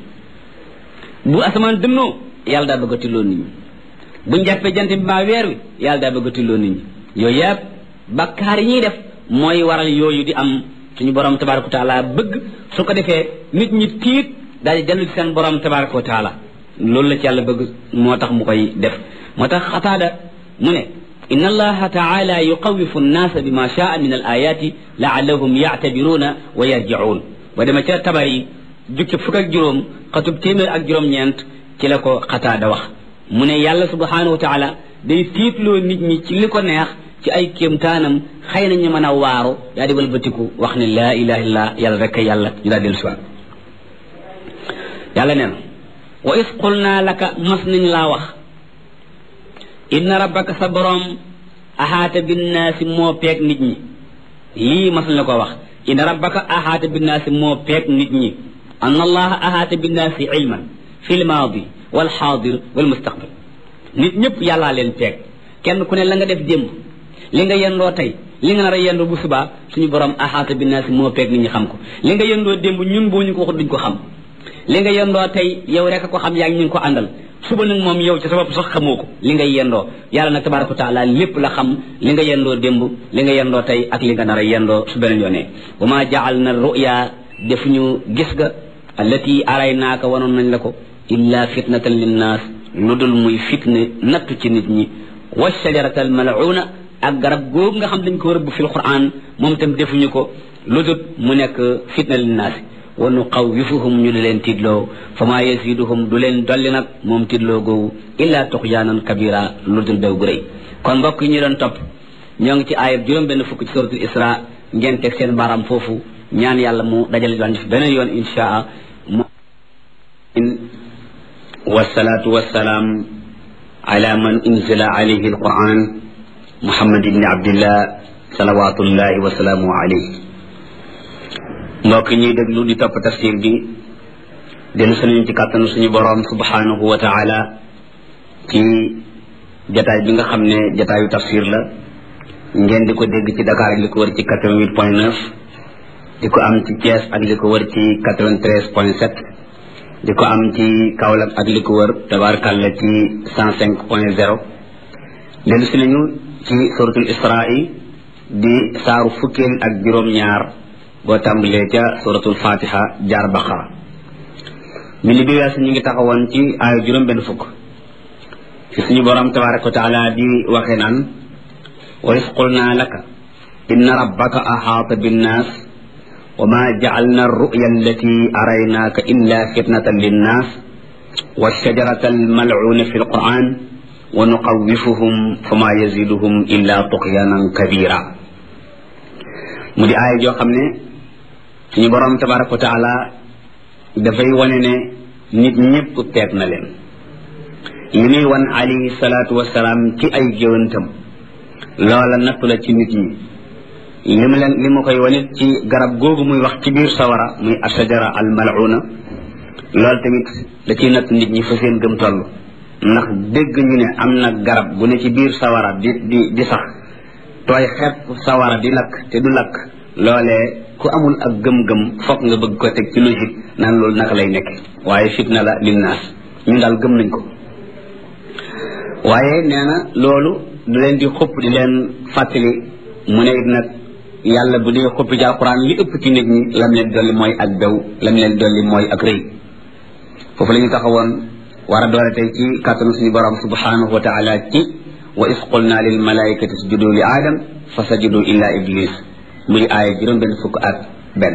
bu asamaan dënnoo yàlla daa bëgg a tiitloo nit ñi buñ jàppee jant bi mbaa weer wi yàlla daa bëgg a tiitloo nit ñi yooyu yëpp bakkaar yi ñuy def mooy waral yooyu di am suñu borom tabaraka wa taala bëgg su ko defee nit ñi tiit daal di dellu ci seen borom tabaraka wa taala loolu la ci yàlla bëgg moo tax mu koy def moo tax xataada mu ne inna allaha taala yuqawifu nnaasa bima shaa min al ayati laallahum yactabiruuna wa yarjicuun ba dema ca tabar yi jukki fukk ak juróom xatub téeméer ak juróom-ñeent ci la ko xataada wax mu ne yàlla subhanahu wa taala day tiitloo nit ñi ci li ko neex ci ay kéemtaanam xëy na ñu mën a waaru daa di walbatiku wax ne laa ilaha illa yàlla rek yàlla ñu daa dellu si waat yàlla nee na wa is qulna laka mas nañ laa wax inna rabbaka sa borom ahaata binnaasi moo peeg nit ñi lii mas nañ la ko wax inna rabbaka ahaata binnaasi moo peeg nit ñi anna allaha ahaata binnaasi ilman fi lmaadi walxaadir walmustaqbal nit ñëpp yàllaa leen peeg kenn ku ne la nga def démb li nga yendoo tey li nga nar a yendoo bu subaa suñu borom ahaata binnaasi moo peeg nit ñi xam ko li nga yendoo démb ñun boo ñu ko waxut duñ ko xam li nga yendoo tey yow rek a ko xam yaa ngi ñu ngi ko àndal suba nag moom yow ci sa bopp sax xamoo ko li nga yendoo yàlla nag tabaraka wa taala lépp la xam li nga yendoo démb li nga yendoo tey ak li nga nar a yendoo su beneen yoonee wa ma jaal na ruya defuñu gis ga allati araynaaka wanoon nañ la ko illa fitnatan linnaas lu dul muy fitne nattu ci nit ñi wa shajarata al mal'una ak garab googu nga xam dañ ko rëbb fil quran moom itam defuñu ko lu dul mu nekk fitna linnaas wa nuqawwifuhum ñu di leen tiitloo fa maa yasiduhum du leen dolli nag moom tiitloo googu illa tuxyaanan kabira lu dul bew gu rëy kon mbokk yi ñu doon topp ñoo ngi ci aayab juróom-benn fukk ci suratul isra ngeen teg seen baaraam foofu ñaan yàlla mu dajale doon def beneen yoon inshaa wasalaatu wasalaam ala man unzila alayhi alquran muhammad ibni abdillah salawatullahi wasalaamu alayhi mbokk ñuy déglu di topp tafsir bi dellu suñu ci kàttanu suñu boroom subhanahu wa taala ci jataay bi nga xam ne jataayu tafsir la ngeen di ko dégg ci Dakar ak li ko wër ci 88.9 di ko am ci Thiès ak li ko wër ci 93.7 di ko am ci Kaolack ak li ko wër tabaarkalla ci 105.0 dellu si nañu ci suratul Israa di saaru fukkeel ak juróom-ñaar boo tàmbalee ca suratul Fatiha jaar Baqara mi li bi weesu ñu ngi taxawoon ci aayu juróom-benn fukk fi suñu borom tabaaraka wa taala di waxee naan wa is qulna laka inna rabbaka ahaata binnaas wa ma ja'alna ar-ru'ya allati araynaaka illa fitnatan linnaas wa shajarata al-mal'una fi al-qur'an wa nuqawwifuhum fama yaziduhum illa tughyanan kabira mu di aaya joo xam ne suñu borom tabaraka wa taala dafay wane ne nit ñëpp teeg na leen li muy wan alayhi salaatu wasalaam ci ay géwantam loola natt la ci nit ñi li ma koy wane ci garab googu muy wax ci biir sawara muy ashajara al mal'una loolu tamit da ciy natt nit ñi fa seen gëm toll ndax dégg ñu ne am na garab bu ne ci biir sawara di sax tooy xepp sawara di lakk te du lakk loolee ku amul ak gëm-gëm foog nga bëgg ko teg ci logique naan loolu naka lay nekk waaye fitna la linnaas ñu daal gëm nañ ko waaye nee na loolu du leen di xupp di leen fàttali mu ne it nag yàlla bu dee xuppi ci alquran li ëpp ci nit ñi lam leen dolli mooy ak daw lam leen dolli mooy ak rëy foofu la ñu taxawoon war a doole tey ci kàttanu suñu borom subhanahu wa taala ci wa is qulna lil malaikati isjudu li aadam fa sajudu illa iblis muy aaya juróom-benn fukk ak benn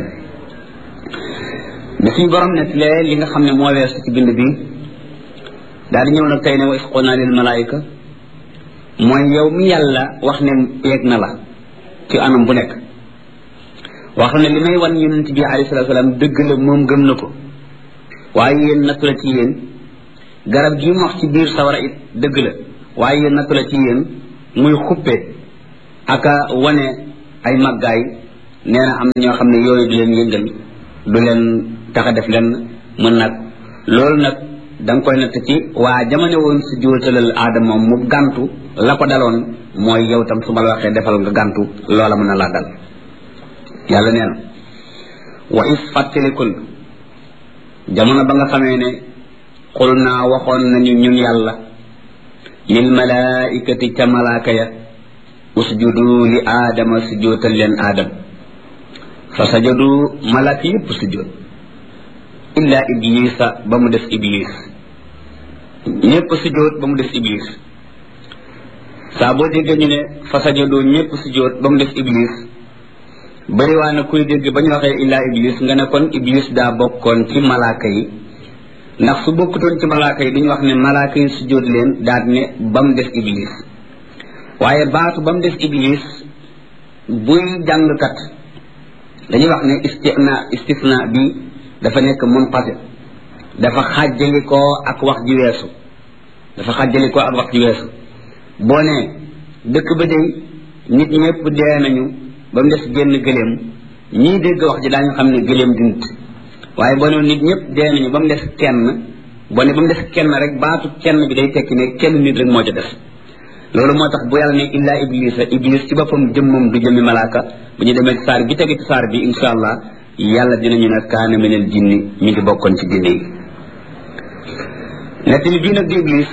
bi suñu borom net lee li nga xam ne moo weesu ci bind bi daal di ñëw nag tey ne wa is qulna lil malaika mooy yow mi yàlla wax ne peeg na la ci anam bu nekk wax ne li may wan yonent bi alayhi salaatu salaam dëgg la moom gëm na ko waaye yéen nattu la ci yéen garab gi mu wax ci biir sawara it dëgg la waaye yéen nattu la ci yéen muy xuppe aka wane ay màggaay nee na am na ñoo xam ne yooyu du leen yëngal du leen tax a def leen mën nag loolu nag da nga koy natt ci waa jamono woon si jóotalal aadama mu gàntu la ko daloon mooy yow tam su ma la waxee defal nga gàntu loola mën na laa dal yàlla nee na wa is fàttalikul jamono ba nga xamee ne xul naa waxoon nañu ñun yàlla lil malaikati ca malaaka ya usjudu li aadama sujjóotal leen aadam fa sajadu malaaka yépp sujjóot illa iblisa ba mu des iblis ñépp sujjóot ba mu des iblis saa boo déggee ñu ne fa sajadu ñépp sujjóot ba mu des iblis bari waa na kuy dégg ba ñu waxee illa iblis nga ne kon iblis daa bokkoon ci malaaka yi ndax su bokkutoon ci malaaka yi duñu wax ne malaaka yi sujjóot leen daal ne ba mu des iblis waaye baatu ba mu des iblis buy jàngkat dañuy wax ne istisna bi dafa nekk munqati dafa xàjjalikoo ak wax ji weesu boo ne dëkk ba day nit ñëpp dee nañu ba mu des génn gëléem ñii dégg wax ji daañu xam ne gëléem di nit waaye boo ne nit ñëpp dee nañu ba mu des kenn boo ne ba mu des kenn rek baatu kenn bi day tekki ne kenn nit rek moo ca des loolu moo tax bu yàlla ne illa iblis ci boppam jëmmam du jëmmi malaaka bu ñu demee ci saar bi tege ci saar bi insha allah yàlla dinañu ne kaana minal jinni mi ngi bokkoon ci jinne yi nettali bii nag di iblis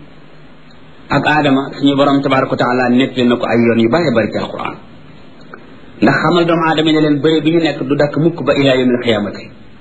ak aadama suñu borom tabaraka wa taala nettali na ko ay yoon yu bari bari ci alquran ndax xamal doomu aadama ne leen bëri bi ñu nekk du dakk mukk ba ila yawmil xiyaamati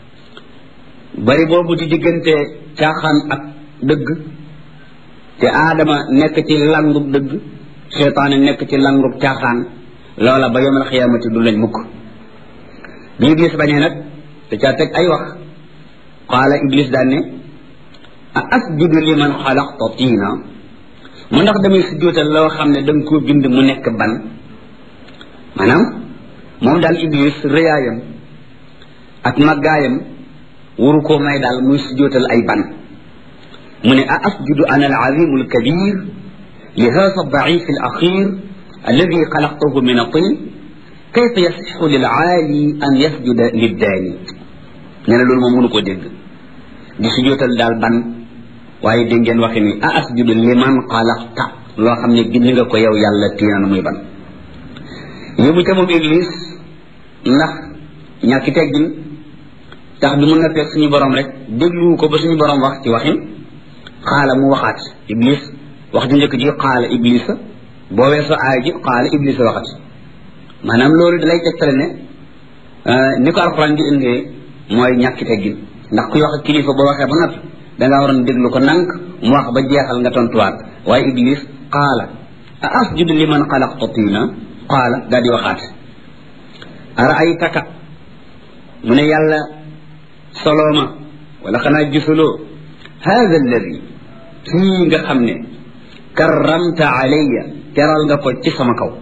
bëri boobu di diggante caaxaan ak dëgg te aadama nekk ci langub dëgg seytaane nekk ci langub caaxaan loola ba yawmil xiyaamati du lañ mukk bi iblis bañee nag te caa teg ay wax qaala iblis daan ne a asjudu liman xalaqta tiina mu ndax damay sujjóotal loo xam ne danga koo bind mu nekk ban maanaam moom daal iblis rëyaayam ak màggaayam waru koo may daal muy sujjóotal ay ban mu ne a asjudu ana al azimu al kabir li hada daif al axir alladi xalaqtahu min atin kayfa yasixu lil aali an yasjuda liddaani nee na loolu moom mënu koo dégg di sujjóotal daal ban waaye dégg ngeen waxe ni a asjudu liman xalaqta loo xam ne bind nga ko yow yàlla tiinaan muy ban yóbbu ca moom iblis ndax ñàkki teggin tax bi mun na fekk suñu borom rek déglu ko ba suñu borom wax ci waxin xaala mu waxaat iblis wax ju njëkk ji xaala iblisa boo weesoo aay ji xaala iblisa waxat maanaam loolu dalay tegtale ne ni ko alxuraan di indee mooy ñàkki teggin ndax kuy wax ak kilifa boo waxee ba noppi dangaa waroon déglu ko nank mu wax ba jeexal nga tontuwaat waaye iblis qaala a asjudu liman xalaqta tiina qaala daal di waxaat araaytaka mu ne yàlla solooma wala xanaa gisuloo hada alladi kii nga xam ne karramta alayya teral nga ko ci sama kaw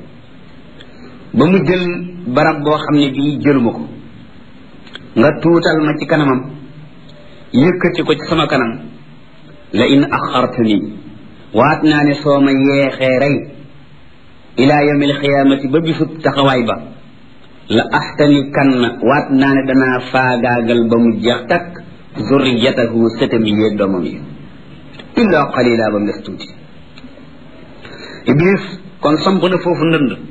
ba mu jël barab boo xam ne bii jëluma ko nga tuutal ma ci kanamam yëkkati ko ci sama kanam la in axartani waat naa ne soo ma yeexee rey ila yawmil xiyaamati ba bisub taxawaay ba la axtani kan waat naa ne danaa faagaagal ba mu jeex takk zurriyatahu sëtam yi doomam yi illa qalila ba mu des tuuti iblis kon samp na foofu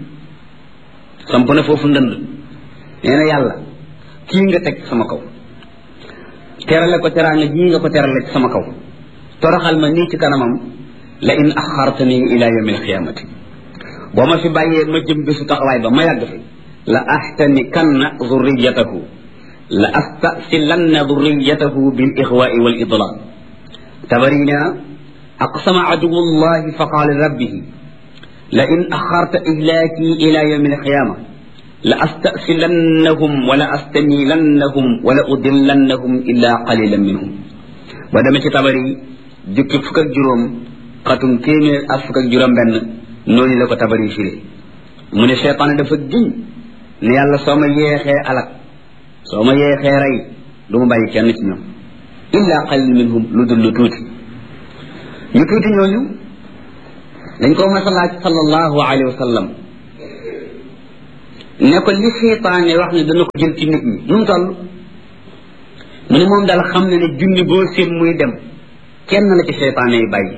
ndënd nee na yàlla kii nga teg sama kaw terale ko teraanga jii nga ko terale ci sama kaw toroxal ma nii ci kanamam la in axartani ila yawmil xiyaamati boo ma fi bàyyee ma jëm bisu taxawaay ba ma yàgg fi la ahtani kanna zurriyatahu la astasilanna zurriyatahu bil ixwaai wal idlaal tabarina aqsama aduwullahi fa qaala rabbihi la in axarta ihlaaki ila yawmil xiyaama la astasilannahum wala astamilannahum wala udillannahum illa qalilan minhum ba dama ci tabari jukki fukk ak juróom xatum téeméer ak fukk ak juróom benn noonu la ko tabari firi mu ne seytaane dafa giñ ne yàlla soo ma yeexee alak soo ma yeexee rey du ma bàyyi kenn ci ñoom illa qalil minhum lu dul lu tuuti ñu tuuti ñooñu dañ ko mas a laaj sallallahu alayhi wa sallam ne ko li seytaane wax ne dana ko jël ci nit ñi nu mu toll mu ne moom daal xam ne ne junni boo seen muy dem kenn la ci seytaane yi bàyyi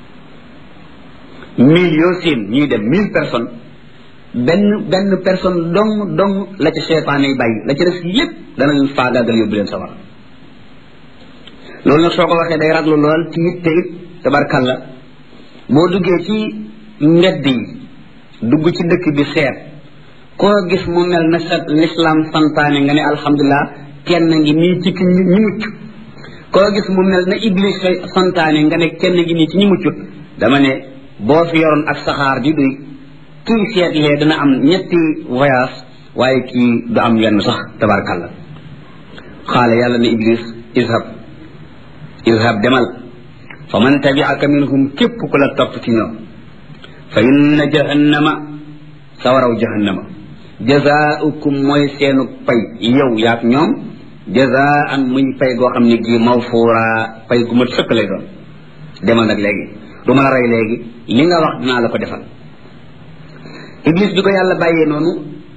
1000 yoo seen ñuy dem 1000 personnes benn personne dong la ci seytaane yi bàyyi la ci def lépp dana leen faagaagal yóbbu leen sawar loolu nag soo ko waxee day raglu lool ci it te it tabarkalla boo duggee ci mbedd yi dugg ci dëkk bi seet koo gis mu mel na sa l'islam santaane nga ne alhamdulilah kenn ngi nii ci ñi mucc koo gis mu mel na iblis santaane nga ne kenn ngi nii ci ñi muccut dama ne boo fi yoroon ak saxaar di duy kii seetlee dana am ñetti voyage waaye kii du am yenn sax tabarkalla xaale yàlla ne iblis izhab demal fa man tabi'aka minhum képp ku la topp ci ñoom fa inna jahannama sawaraw jahannama jazaaukum mooy seenu pay yow yaak ñoom jazaan muy pay goo xam ne gii mawfuura pay gu mat sëkk lay doon demal nag léegi du ma la rey léegi li nga wax dinaa la ko defal iblis bi ko yàlla bàyyee noonu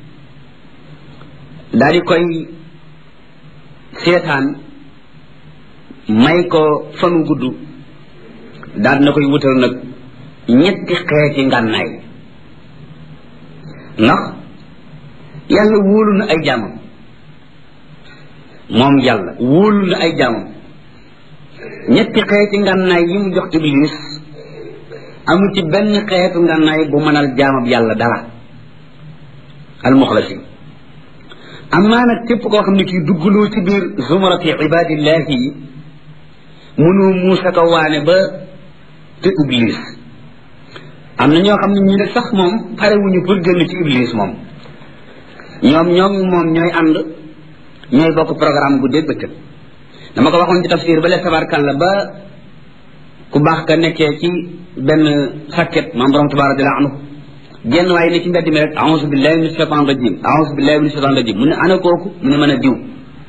daal di koy seetaan may ko fanu gudd daal na koy wutal nag ñetti xeeti ngànnaay ndax yàlla wóolu na ay jaamam moom yàlla wóolu na ay jaamam ñetti xeeti ngànnaay yi mu jox iblis amu ci benn xeetu ngànnaay bu mënal jaamab yàlla dara almuxlasin amaa nag képp koo xam ne kii duggloo ci biir zumarati ibadillahi yi mënoo muusa ko waane ba te iblis am na ñoo xam ne ñi ne sax moom parewuñu pour génn ci iblis moom ñoom moom ñooy ànd ñooy bokk programme bu dégg bëccëg dama ko waxoon ci tafsir ba le tabarkalla ba ku baax ka nekkee ci benn sakket maam borom tabaaraka anhu genn waaye ne ci mbedd mi rek a'uuzu billahi minash shaytaanir rajiim a'uuzu billahi minash shaytaanir rajiim mu ne ana kooku mu ne mën a diw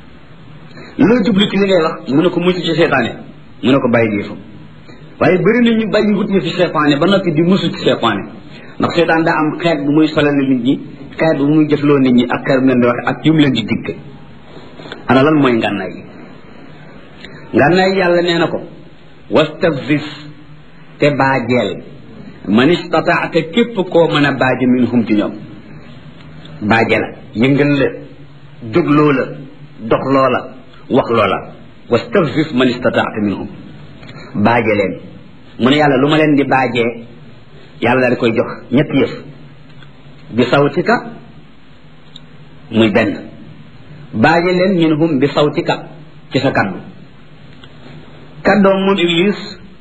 loo jublu ci li ngay wax mu ne ko mucc ci seytaane mu ne ko bàyyi yëfam waaye bëri na ñu bàyyi wut ñu fi seytaane ba noppi di musu ci seytaane ndax seytaan daa am xeet bu muy solal nit ñi xeet bu muy jëfloo nit ñi ak xeet bu leen di waxe ak yu mu leen di digg ana lan mooy ngànnaay yi ngànnaay yàlla nee na ko wastafzis te baajeel man istataata képp koo mën a baaje minhum ci ñoom baaje la yëngal la jógloo la dox loola wax loola wastafzis man istataata minhum baaje leen mu ne yàlla lu ma leen di baajee yàlla daal di koy jox ñetti yëf bi sawtika muy benn baaje leen minhum bi sawtika ci sa kaddu kaddoom moom iblis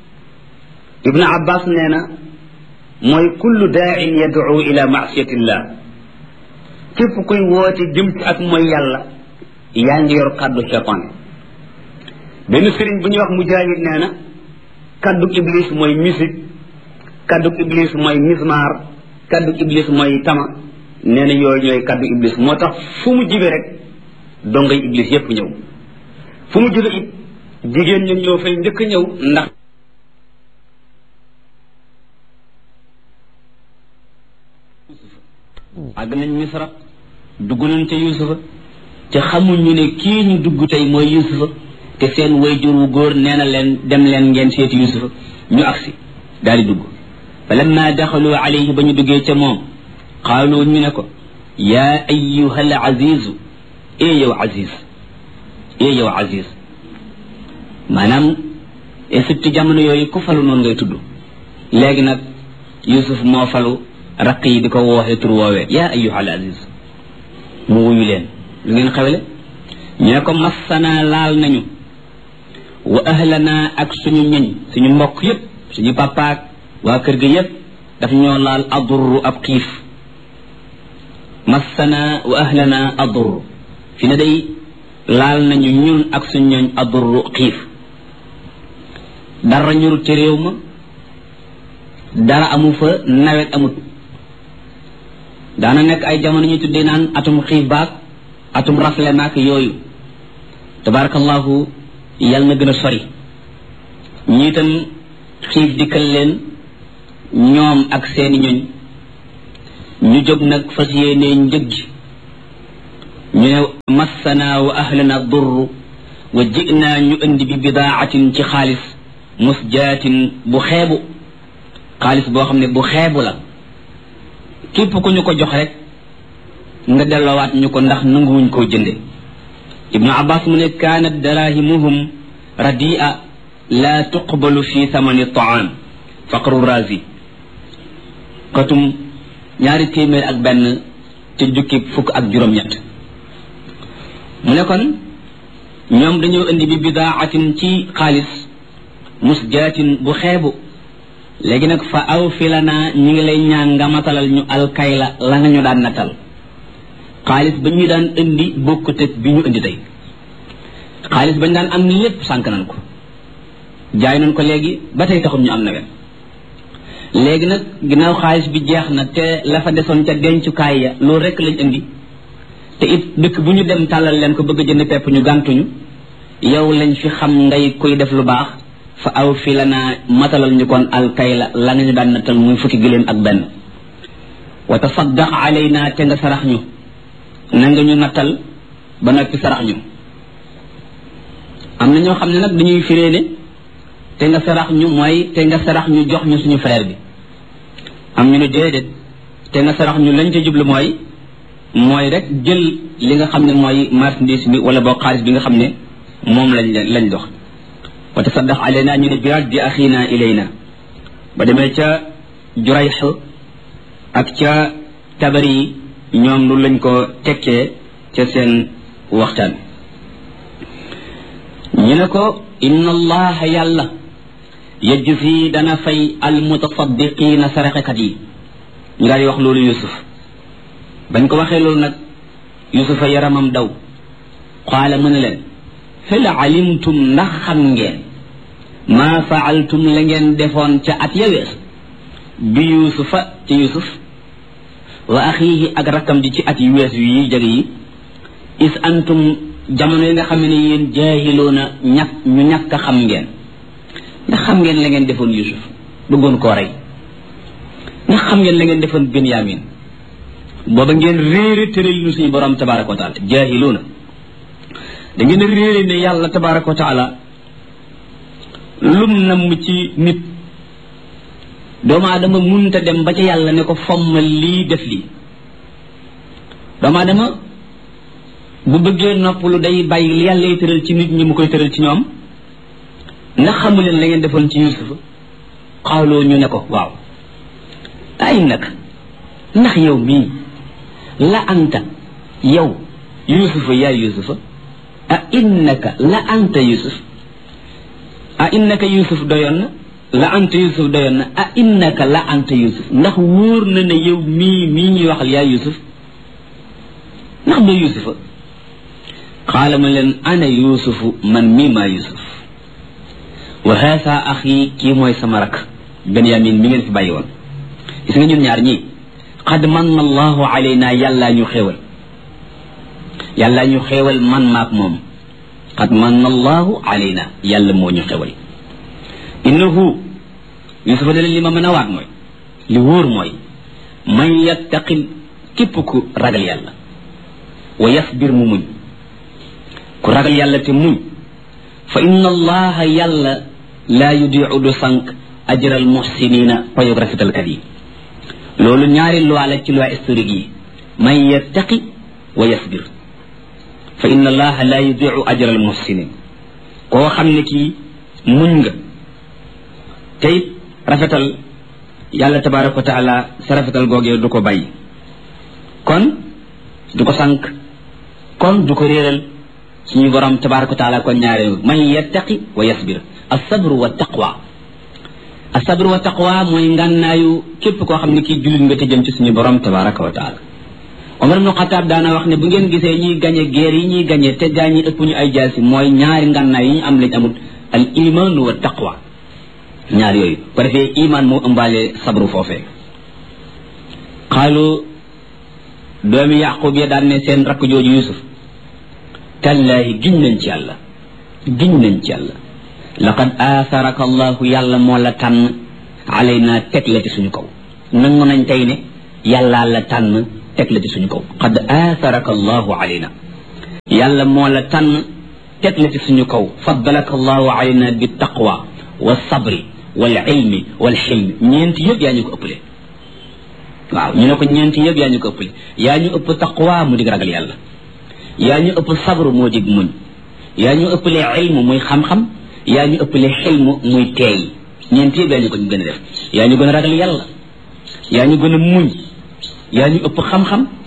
ibnu abbas nee na mooy kullu daa'in yad'u ila ma'siyatillah képp kuy woote jëm ci ak mooy yàlla yaa ngi yor kaddu cheytaan benn sëriñ bu ñuy wax mujaahid nee na kaddu iblis mooy musique kaddu iblis mooy mismar kaddu iblis mooy tama nee na yooyu ñooy kaddu iblis moo tax fu mu jibe rek dongay iblis yépp ñëw fu mu jibe it jigéen ñi ñoo fay njëkk ñëw ndax àgg nañ misra dugg nañ ca yusufa te xamuñu ne kii ñu dugg tey mooy yusufa te seen wayjur wu góor nee na leen dem leen ngeen seeti yusufa ñu agsi daal di dugg fa lamma daxalu alayhi ba ñu duggee ca moom qaalu ñu ne ko yaa ayyuha al azizu yow aziz maanaam Égypte jamono yooyu ku falu noonu ngay tudd léegi nag yusuf moo falu raq yi di ko wooxee tur woowee yaa ayyuha al aziz mu wuyu leen lu ngeen xewle ñu ne ko massana laal nañu wa ahlana ak suñu ñëñ suñu mbokk yépp suñu papaak waa kër ga yépp daf ñoo laal adurru ab xiif massana wa ahlana adurru fi ne day laal nañu ñun ak suñu ñooñ adurru xiif dara ñurut ci réew ma dara amu fa nawet amut daana nekk ay jamono ñu tuddee naan atum xiif baak atum rafle maak yooyu tabarakallahu yàlla na gën a sori ñi itam xiif dikkal leen ñoom ak seeni ñoñ ñu jóg nag fas yéenee njëg ji ñu ne massana wa ahlana durr wa ji'na ñu indi bi bidaatin ci xaalis musjaatin bu xeebu xaalis boo xam ne bu xeebu la képp ku ñu ko jox rek nga delloowaat ñu ko ndax nanguwuñ koo jënde ibnu abbas mu ne kaanat darahimuhum radi'a la tuqbalu fi thamani taam faqru razi katum 201 te jukki fukk ak juróom-ñett mu ne kon ñoom dañoo indi bi bidaatin ci xaalis musjaatin bu xeebu léegi nag fa aw fi lana ñi ngi lay ñaan nga matalal ñu alkayla la nga ñu daan natal xaalis ba ñu daan indi bokkut ak bi ñu indi tey xaalis bañ daan am lépp sànk nañ ko jaay nañ ko léegi ba tey taxul ñu am nawet léegi nag ginnaaw xaalis bi jeex na te la fa desoon ca dencukaay ya loolu rek lañ indi te it dëkk bu ñu dem tàllal leen ko bëgg a jënd pepp ñu gàntuñu yow lañ fi xam ngay koy def lu baax fa aw fi la naa matalal ñu kon alkayla la nga ñu daan nattal muy fukki gëléem ak benn wa tasaddaq alayna te nga sarax ñu na nga ñu nattal ba noppi sarax ñu am na ñoo xam ne nag dañuy firee ne te nga sarax ñu mooy te nga sarax ñu jox ñu suñu frère bi am ñu ne déedéet te nga sarax ñu lañ ca jublu mooy rek jël li nga xam ne mooy marchandise bi wala boo xaalis bi nga xam ne moom lañ dox wa tasaddaq alayna ñu ne biraat di axina ilayna ba demee ca Jurayx ak ca Tabari ñoom lu lañ ko tekkee ca seen waxtaan ñu ne ko inna allaha yàlla yajzi dana fay almutasaddiqina saraxekat yi ñu daal di wax loolu Yusuf bañ ko waxee loolu nag Yusufa yaramam daw qaala mu ne leen hal alimtum ndax xam ngeen maa faaltum la ngeen defoon ca at ya wees bi Yusufa ci Yusuf wa axiihi ak rakkam ji ci at yu wees yi jege yi is antum jamono yi nga xam ne yéen jaahiloona ñu ñàkk a xam ngeen ndax xam ngeen la ngeen defoon Yusuf bëggoon koo rey ndax xam ngeen la ngeen defoon Binyamin booba ngeen réere tëral nu suñu borom tabaraka wa taala jaahiloona da ngeen réere ne yàlla tabaraka wa taala lum namm ci nit doomu aadama munta dem ba ca yàlla ne ko fommal lii def lii doomu aadama bu bëggee noppalu day bàyyi li yàlla tëral ci nit ñi mu koy tëral ci ñoom ndax xamu leen la ngeen defoon ci Yusufa xawloo ñu ne ko waaw ay nag ndax yow mii la anta yow Yusufa yaay Yusufa a innaka la anta Yusuf a innaka Yusuf doyoon na la anta Yusuf doyoon na a innaka la anta Yusuf ndax wóor na ne yow mii ñuy waxal yaay Yusuf ndax doo Yusufa qaala ma leen ana Yusufu man mii maa Yusuf wa haasa axi kii mooy sama rak Benyamin mi ngeen fi bàyyi woon gis nga ñun ñaar ñii qad manna allahu alayna yàllaa ñu xéewal man maak moom qad manna allahu alayna yàlla moo ñu xéewal innahu Yusufa de li ma mën a waat mooy li wóor mooy man yattaqil képp ku ragal yàlla wa yasbir mu muñ ku ragal yàlla te muñ fa inna allaha yàlla laa yudiu du sànq ajral muhsinina payog rafetalkat yi loolu ñaari loi la ci loi historique yi man yattaqi wa yasbir fa inna allaha laa yudiu ajral muhsinin koo xam ne kii muñ nga tey rafetal yàlla tabaraka wa taala sa rafetal googee du ko bàyyi kon du ko sànq kon du ko réeral suñu borom tabaraka wa taala kon ñaare man yattaqi wa yasbir as-sabru wa taqwa as-sabru wa taqwa mooy ngànnaayu képp koo xam ne kii jullit nga te jëm ci suñu borom tabaraka wa taala Omar ibn Khattab daana wax ne bu ngeen gisee ñuy gañe guerre yi ñuy gañe te gaa ñi ëpp ñu ay jaasi mooy ñaari ngànnaay yi ñu am lañ amut al iman wa taqwa ñaar yooyu ko defee iman moo ëmbaale sabru foofee xaalu doomi Yaqub ya daan ne seen rakk jooju Yusuf tallaahi giñ nañ ci yàlla laqad aatharaka allahu yàlla moo la tànn alayna teg la ci suñu kaw nangu nañ tey ne yàllaa la tànn teg la ci suñu kaw qad aatharaka allahu alayna yàlla moo la tànn teg la ci suñu kaw faddalaka allahu alayna bi taqwa wa sabri wal ilmi wal xilmi ñeenti yëpp yaa ñu ko ëppale waaw ñu ne ko ñeenti yëpp yaa ñu ko ëppale yaa ñu ëpp taqwa mu dig ragal yàlla yaa ñu ëpp sabru moo dig muñ yaa ñu ëppale ilmu muy xam-xam yaa ñu ëppale xilmu muy teey ñeenti yëpp yaa ñu ko gën a def yaa ñu gën a ragal yàlla yaa ñu gën a muñ yaa ñu ëpp xam-xam